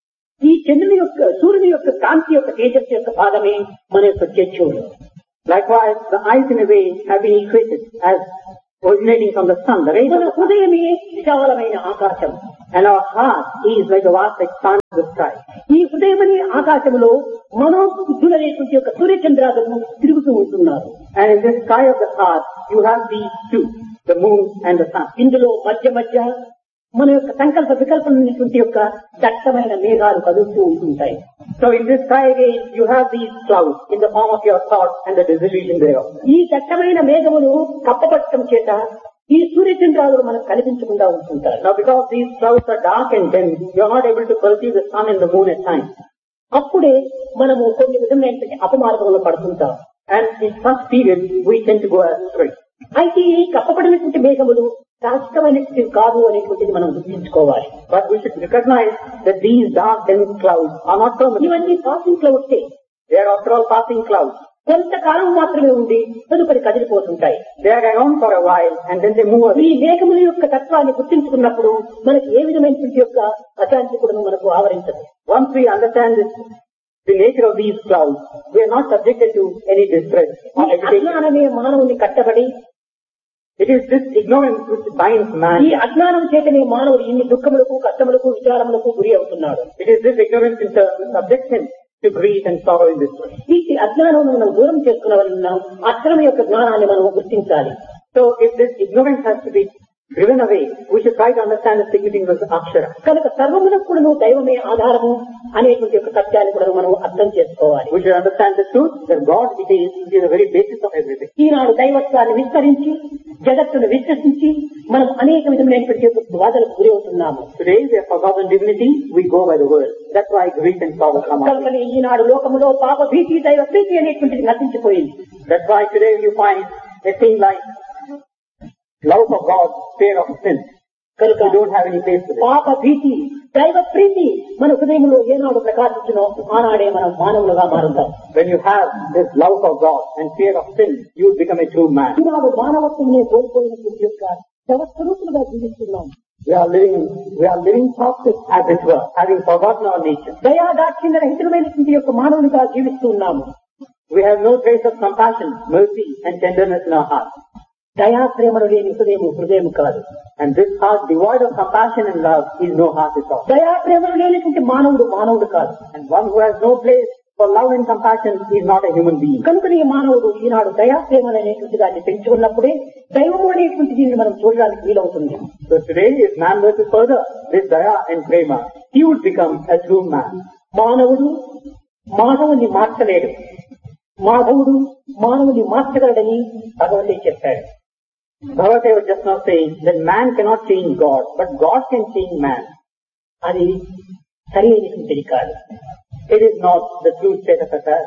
ఈ చంద్రుని యొక్క సూర్యుని యొక్క కాంతి యొక్క తేజస్సు యొక్క భాగమే మన యొక్క చక్షువులు. Likewise, the eyes in a way have been equated as originating from the sun. The rays of మన the sun. హృదయమే విశాలమైన ఆకాశం. And our heart is like the vast expanse of the sky. ఈ హృదయమనే ఆకాశంలో మనోబుద్ధులనేటువంటి యొక్క సూర్యచంద్రాలను తిరుగుతూ ఉంటున్నారు. And in the sky of the heart, you have these two, the moon and the sun. ఇందులో మధ్య మధ్య మన యొక్క సంకల్ప వికల్పమైనటువంటి యొక్క దట్టమైన మేఘాలు కదులుతూ ఉంటుంటాయి. So in this sky again, you have these clouds in the form of your thoughts and the dissolution thereof. ఈ దట్టమైన మేఘములు కప్పపట్టడం చేత ఈ సూర్యచంద్రాలు మనకు కనిపించకుండా ఉంటుంటారు. Now because these clouds are dark and dense, you are not able to perceive the sun and the moon at times. అప్పుడే మనము కొన్ని విధమైనటువంటి అపమార్గంలో పడుతుంటాం. And in such periods, we tend to go astray. అయితే ఈ కప్పబడినటువంటి మేఘములు శాశ్వతమైనటువంటి కాదు అనేటువంటిది మనం గుర్తించుకోవాలి. But we should recognize that these dark dense clouds are not permanent. ఇవన్నీ passing క్లౌడ్సే. They are after all passing clouds. కొంతకాలం మాత్రమే ఉండి తదుపరి కదిలిపోతుంటాయి. They are around for a while and then they move ఈ away. మేఘముల యొక్క తత్వాన్ని గుర్తించుకున్నప్పుడు మనకి ఏ విధమైనటువంటి యొక్క అశాంతి కూడా మనకు ఆవరించదు. Once we understand this, the nature of these clouds, we are not subjected to any distress or ఈ agitation. అజ్ఞానమే మానవుని కట్టబడి It is this ignorance which binds man. ఈ అజ్ఞానం చేతనే మానవుడు ఇన్ని దుఃఖములకు కష్టములకు విచారములకు గురి అవుతున్నాడు. It is this ignorance in turn which subjects him to grief and sorrow in this way. ఈ అజ్ఞానం మనం దూరం చేసుకున్న వలన అక్షరం యొక్క జ్ఞానాన్ని మనం గుర్తించాలి. So if this ignorance has to be driven away, we should try to understand the significance of Akshara. కనుక సర్వమునకు కూడా దైవమే ఆధారము అనేటువంటి యొక్క సత్యాన్ని కూడా మనం అర్థం చేసుకోవాలి. We should understand the truth that God it is, it is the very basis of everything. ఈనాడు దైవత్వాన్ని విస్తరించి జగత్తును విశ్వసించి మనం అనేక విధమైనటువంటి యొక్క బాధలకు గురి అవుతున్నాము. Today we have forgotten divinity, we go by the word. That's why grief and sorrow come out. కనుక ఈనాడు లోకములో పాప భీతి దైవ ప్రీతి అనేటువంటిది నశించిపోయింది. That's why today you find a thing like love of God, fear of sin. కనుక We don't have any place for it. పాప భీతి దైవ ప్రీతి మన హృదయంలో ఏనాడు ప్రకాశించునో ఆనాడే మనం మానవులుగా మారుతాం. When you have this love of God and fear of sin, you will become a true man. ఈనాడు మానవత్వమే కోల్పోయినటువంటి యొక్క శవస్వరూపులుగా జీవిస్తున్నాం. We are living, we are living toxic as it were, having forgotten our nature. దయా దాక్షిణ్య రహితమైనటువంటి యొక్క మానవునిగా జీవిస్తున్నాము. We have no trace of compassion, mercy and tenderness in our heart. దయా ప్రేమలు లేని హృదయం హృదయం కాదు. And this heart devoid of compassion and love is no heart at all. దయా ప్రేమలు లేనటువంటి మానవుడు మానవుడు కాదు. And one who has no place for love and compassion is not a human being. కనుక ఈ మానవుడు ఈనాడు దయా ప్రేమలు అనేటువంటి దాన్ని పెంచుకున్నప్పుడే దైవము అనేటువంటి దీన్ని మనం చూడడానికి వీలవుతుంది. So today if man were to further this daya and prema, he would become a true man. మానవుడు మానవుని మార్చలేడు, మాధవుడు మానవుని మార్చగలడని భగవంతుడు చెప్పాడు. Bhagavad was just now saying that man cannot change God, but God can change man. అది సరి అయినటువంటిది కాదు. It is not the true state of affairs.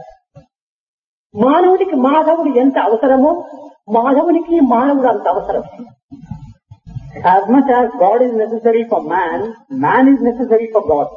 మానవుడికి మాధవుడు ఎంత అవసరమో మాధవునికి మానవుడు అంత అవసరం. As much as God is necessary for man, man is necessary for God.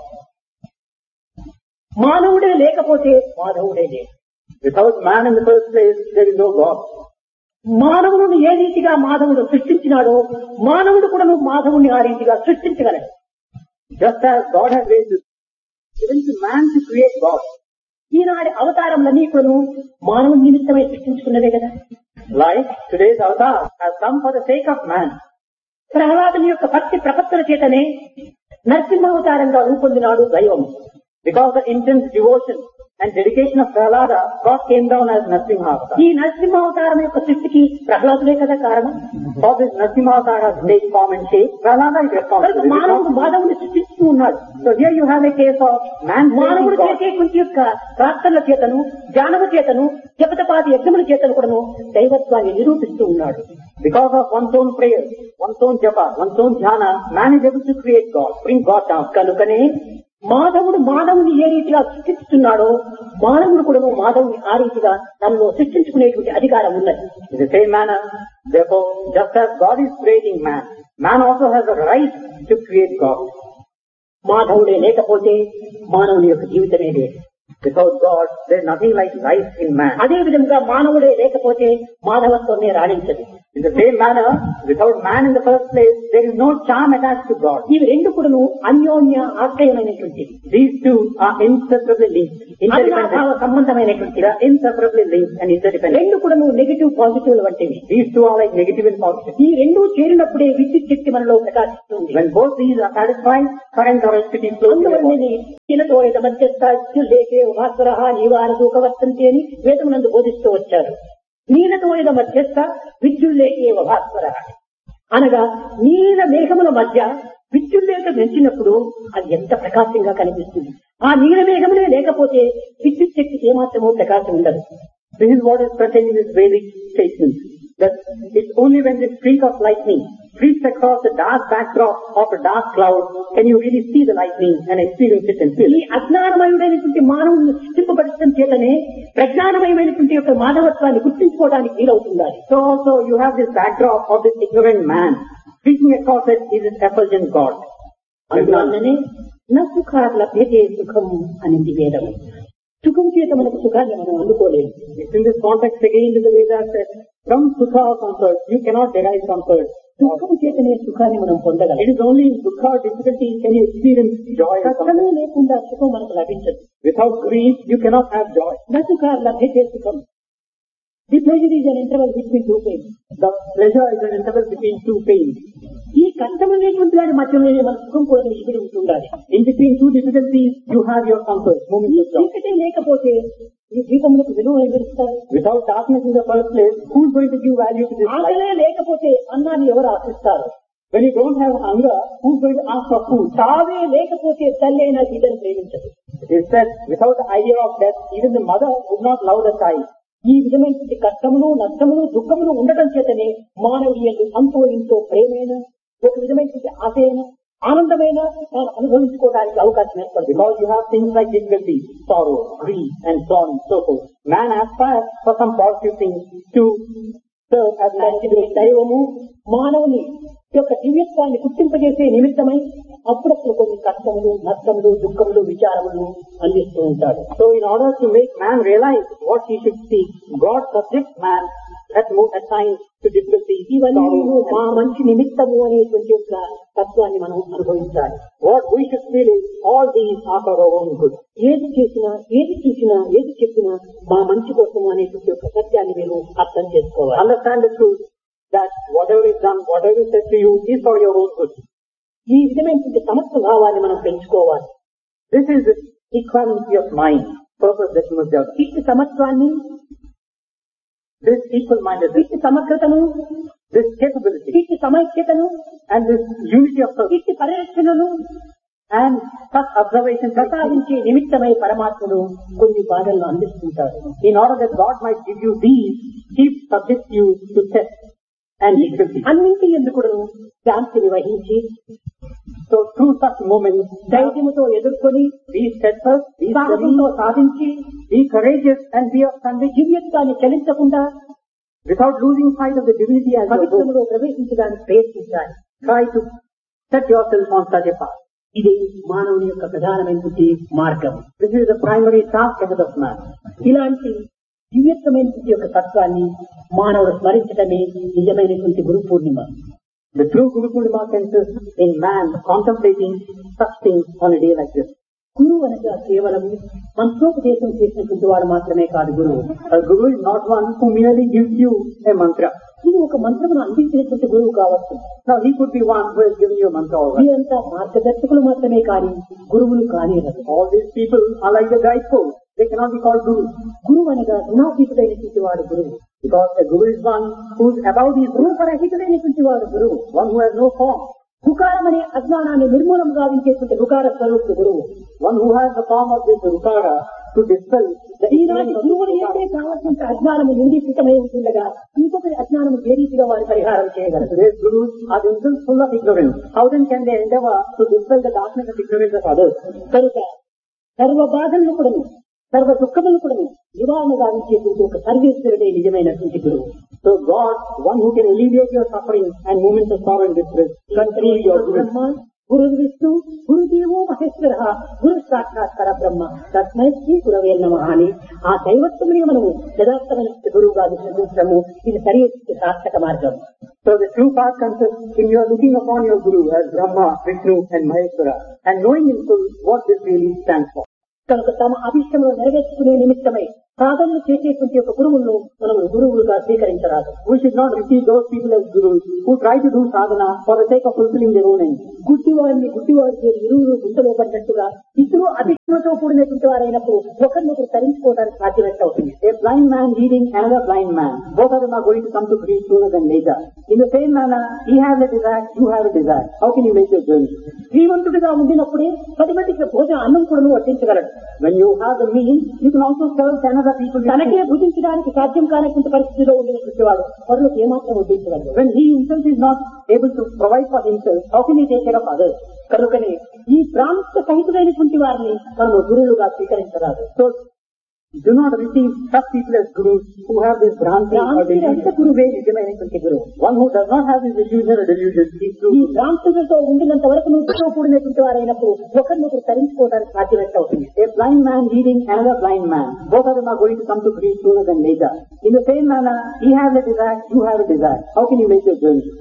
మానవుడే లేకపోతే మాధవుడే లేదు. Without man in the first place, there is no God. మానవుడు ఏ రీతిగా మాధవుడు సృష్టించినాడో మానవుడు కూడా మాధవుని ఆ రీతిగా సృష్టించగలడు. Just as God has raised given to man to create God. ఈనాటి అవతారములన్నీ కూడా మానవుని నిమిత్తమై సృష్టించుకున్నవే కదా. Like today's avatar has come for the sake of man. ప్రహ్లాదుని యొక్క భక్తి ప్రపత్తుల చేతనే నరసింహావతారంగా రూపొందినాడు దైవం. Because of the intense devotion and dedication of Prahlada, God came down as Narasimha avatar. ఈ నరసింహావతారం యొక్క సృష్టికి ప్రహ్లాదులే కదా కారణం. For this Narasimha avatar take form and shape, Prahlada is responsible. మానవుడు మాధవుని సృష్టిస్తూ ఉన్నాడు. So here you have a case of man మానవుడు creating God. చేసేటువంటి యొక్క ప్రార్థనల చేతను, జ్ఞానము చేతను, జపతపాది యజ్ఞముల చేతను కూడాను దైవత్వాన్ని నిరూపిస్తూ ఉన్నాడు. Because of one's own prayer, one's own japa, one's own jhana, man is able to create God, bring God down. కనుకనే మాధవుడు మానవుని ఏ రీతిగా సృష్టిస్తున్నాడో మానవుడు కూడా మాధవుని ఆ రీతిగా తనలో సృష్టించుకునేటువంటి అధికారం ఉన్నది. In the same manner, therefore, just as God is creating man, man also has the right to create God. మాధవుడే లేకపోతే మానవుని యొక్క జీవితమే లేదు. Without God, there is nothing like life in man. అదే విధంగా మానవుడే లేకపోతే మాధవత్వమే రాణించదు. In the same manner, without man in the first place, there is no charm attached to God. ఇవి రెండు కూడాను అన్యోన్య ఆశ్రయమైనటువంటి, These two are inseparably linked, interdependent. అవినాభావ సంబంధమైనటువంటి, They are inseparably linked and interdependent. రెండు కూడాను నెగిటివ్ పాజిటివ్ వంటివి. These two are like negative and positive. ఈ రెండు చేరినప్పుడే విద్యుత్ శక్తి మనలో ప్రకాశిస్తుంది. When both these are satisfied, current or electricity flows through the body. అందువల్లనే ఈయనతో ఏదో మధ్యస్థ లేకే భాస్వర నీవార దూకవర్తంతి అని వేదమునందు బోధిస్తూ వచ్చారు. నీలతో ఏదో మధ్యస్థ విద్యుల్లేకే భాస్వర అనగా నీల మేఘముల మధ్య విద్యుల్లేక పెంచినప్పుడు అది ఎంత ప్రకాశంగా కనిపిస్తుంది. ఆ నీల మేఘములే లేకపోతే విద్యుత్ శక్తికి ఏమాత్రమూ ప్రకాశం ఉండదు. This is what is contained in this Vedic statement. That it's only when the streak of lightning streaks across the dark backdrop of a dark cloud can you really see the lightning and experience it and feel ఈ it. అజ్ఞానమయుడైనటువంటి మానవుని సృష్టింపబడటం చేతనే ప్రజ్ఞానమయమైనటువంటి యొక్క మానవత్వాన్ని గుర్తించుకోవడానికి వీలవుతుంది. So also you have this backdrop of this ignorant man. Streaking across it is this effulgent God. అందువల్లనే నా సుఖార్ల భేదే సుఖం అనేది వేదము. సుఖం చేత మనకు సుఖాన్ని మనం అందుకోలేము. It's in this context again in the Vedas that from sukha or comfort you cannot derive comfort. దుఃఖం చేతనే సుఖాన్ని మనం పొందగలం. It is only in sukha or difficulty can you experience joy and comfort. కష్టమే లేకుండా సుఖం మనకు లభించదు. Without grief you cannot have joy. నా సుఖార్ల భేదే సుఖం. The pleasure is an interval between two pains. The pleasure is an interval between two pains. ఈ కష్టమైనటువంటి వారి మధ్యలో మన సుఖం కూడా ఇమిడి ఉంటుండాలి. In between two difficulties you have your comfort, moments of joy. చీకటే లేకపోతే ఈ దీపములకు విలువ ఎవరిస్తారు? Without darkness in the first place, who is going to give value to this light? ఆకలే లేకపోతే అన్నాన్ని ఎవరు ఆశిస్తారు? When you don't have hunger, who is going to ask for food? తావే లేకపోతే తల్లి అయినా బిడ్డను ప్రేమించదు. It is said, without the idea of death, even the mother would not love the child. ఈ విధమైనటువంటి కష్టములు, నష్టములు, దుఃఖములు ఉండటం చేతనే మానవుడి యందు అంతో ఇంతో ప్రేమైన ఒక విధమైనటువంటి ఆశయన ఆనందమైన తాను అనుభవించుకోవడానికి అవకాశం ఏర్పడుతుంది. Because you have things like difficulty, sorrow, grief, and so on and so forth. Man aspires for some positive things to serve as an అలాంటి దైవము మానవుని యొక్క దివ్యత్వాన్ని గుర్తింపజేసే నిమిత్తమై అప్పుడప్పుడు కొన్ని కష్టములు, నష్టములు, దుఃఖములు, విచారములు అందిస్తూ ఉంటాడు. So in order to make man realize what he should seek, God subjects man at, at times to difficulty, ఇవన్నీ sorrow, మా మంచి నిమిత్తము అనేటువంటి యొక్క తత్వాన్ని మనం అనుభవించాలి. what we should feel is all these are for our own good. ఏది చేసినా, ఏది చూసినా, ఏది చెప్పినా మా మంచి కోసము అనేటువంటి యొక్క సత్యాన్ని మీరు అర్థం చేసుకోవాలి. Understand the truth that whatever is done, whatever is said to you is for your own good. ఈ విధమైనటువంటి సమస్త భావాన్ని మనం పెంచుకోవాలి. This is the equality of mind, purpose that you must develop. ఇట్టి సమత్వాన్ని, This equal-mindedness, ఇట్టి సమగ్రతను, this capability, ఇట్టి సమైక్యతను, and this unity of purpose, ఇట్టి పరిరక్షణను and such observation ప్రసాదించే నిమిత్తమై పరమాత్మను కొన్ని బాధలను అందిస్తుంటారు. in order that God might give you these, He subjects you to test and difficulty. అన్నింటి ఎందుకు శాంతిని వహించి So through such moments, ధైర్యముతో ఎదుర్కొని be steadfast, be సాహసంతో steady, సాధించి be courageous, and be of conviction దివ్యత్వాన్ని చలించకుండా without losing sight of the divinity as your goal. పవిత్రములో ప్రవేశించడానికి ప్రయత్నించాలి. Try to set yourself on such a path. ఇది మానవుని యొక్క ప్రధానమైనటువంటి మార్గం. This is the primary task ahead of man. ఇలాంటి దివ్యత్వమైనటువంటి యొక్క తత్వాన్ని మానవుడు స్మరించడమే నిజమైనటువంటి Guru Purnima. The true Guru Purnima consists in man contemplating such things on a day like this. గురువు అనగా కేవలం మంత్రోపదేశం చేసినటువంటి వాడు మాత్రమే కాదు గురువు. A guru is not one who merely gives you a mantra. ఇది ఒక మంత్రమును అందించినటువంటి గురువు కావచ్చు. Now he could be one who has given you a mantra already. వీరంతా మార్గదర్శకులు మాత్రమే కానీ గురువులు కానేరదు. All these people are like the guideposts. They cannot be called gurus. గురువు అనగా గుణాతీతుడైనటువంటి వాడు గురువు. Because a guru is one who is above these rules. రూపరహితుడైనటువంటి వాడు గురువు. One who has no form. హుకారం అనే అజ్ఞానాన్ని నిర్మూలం గావించేటువంటి హుకార స్వరూపుడు గురువు. One who has the form of this rukara to dispel the ఈనాటి గురువులు ఏంటే కావాల్సిన అజ్ఞానము నిండితమై ఉంటుండగా ఇంకొకరి అజ్ఞానము ఏ రీతిగా వారి పరిహారం చేయగలరు? Today's gurus are themselves full of ignorance. How then can they endeavor to dispel the darkness of ignorance of others? కనుక సర్వ బాధలను కూడాను సర్వ దుఃఖములను కూడాను నివారణ గావించేటువంటి ఒక సర్వేశ్వరుడే నిజమైనటువంటి గురువు. So God, one who can alleviate your suffering and moments of sorrow and distress, continue your guru. గురు విష్ణు గురుదేవో మహేశ్వర గురు సాక్షాత్ పరబ్రహ్మ తస్మై శ్రీ గురవే నమః అని ఆ దైవత్వమునే మనము యథార్థమైన గురువుగా విశ్వసించడము ఇది సరి సార్థక మార్గం. So the true path consists in your looking upon your guru as Brahma, Vishnu and Maheshwara and knowing in full what this really stands for. కనుక తమ అభిష్టములు నెరవేర్చుకునే నిమిత్తమై సాధనలు చేసేటువంటి ఒక గురువులను మనం గురువులుగా స్వీకరించరాదు. We should not receive those people as gurus who try to do sadhana for the sake of fulfilling their own ends. గుడ్డివారిని గుడ్డివారి ఇరువురు గుంటలో పడ్డట్టుగా ఇద్దరు అభిష్టంతో కూడినటువంటి వారైనప్పుడు ఒకరినొకరు తరించుకోవడానికి సాధ్యమేట్ అవుతుంది. A blind man leading another blind man, both of them are going to come to grief sooner than later. In the same manner, he has a desire, you have a desire. How can you make your journey? శ్రీమంతుడిగా ఉండినప్పుడే పది మందికి భోజన అన్నం కూడా వడ్డించగలడు. When you have the means, you can also serve another people. తనకే భుజించడానికి సాధ్యం కానటువంటి పరిస్థితిలో ఉండినటువంటి వాడు పరులకు ఏమాత్రం వడ్డించగలడు. When he himself is not able to provide for himself, how can he take care of others? కనుకనే ఈ ప్రాంత సహితులైనటువంటి వారిని మనము గురువులుగా స్వీకరించరాదు. So do not receive such people as gurus who have this భ్రాంతి or delusion. గురువే నిజమైనటువంటి గురువు. One who does not have this illusion or delusion is true. ఈ భ్రాంతులతో ఉండినంత వరకు నువ్వు కూడినటువంటి వారైనప్పుడు ఒకరినొకరు తరించుకోవడానికి సాధ్యమేట్ అవుతుంది. A blind man leading another blind man, both of them are going to come to grief sooner than later. In the same manner, he has a desire, you have a desire. How can you make your journey?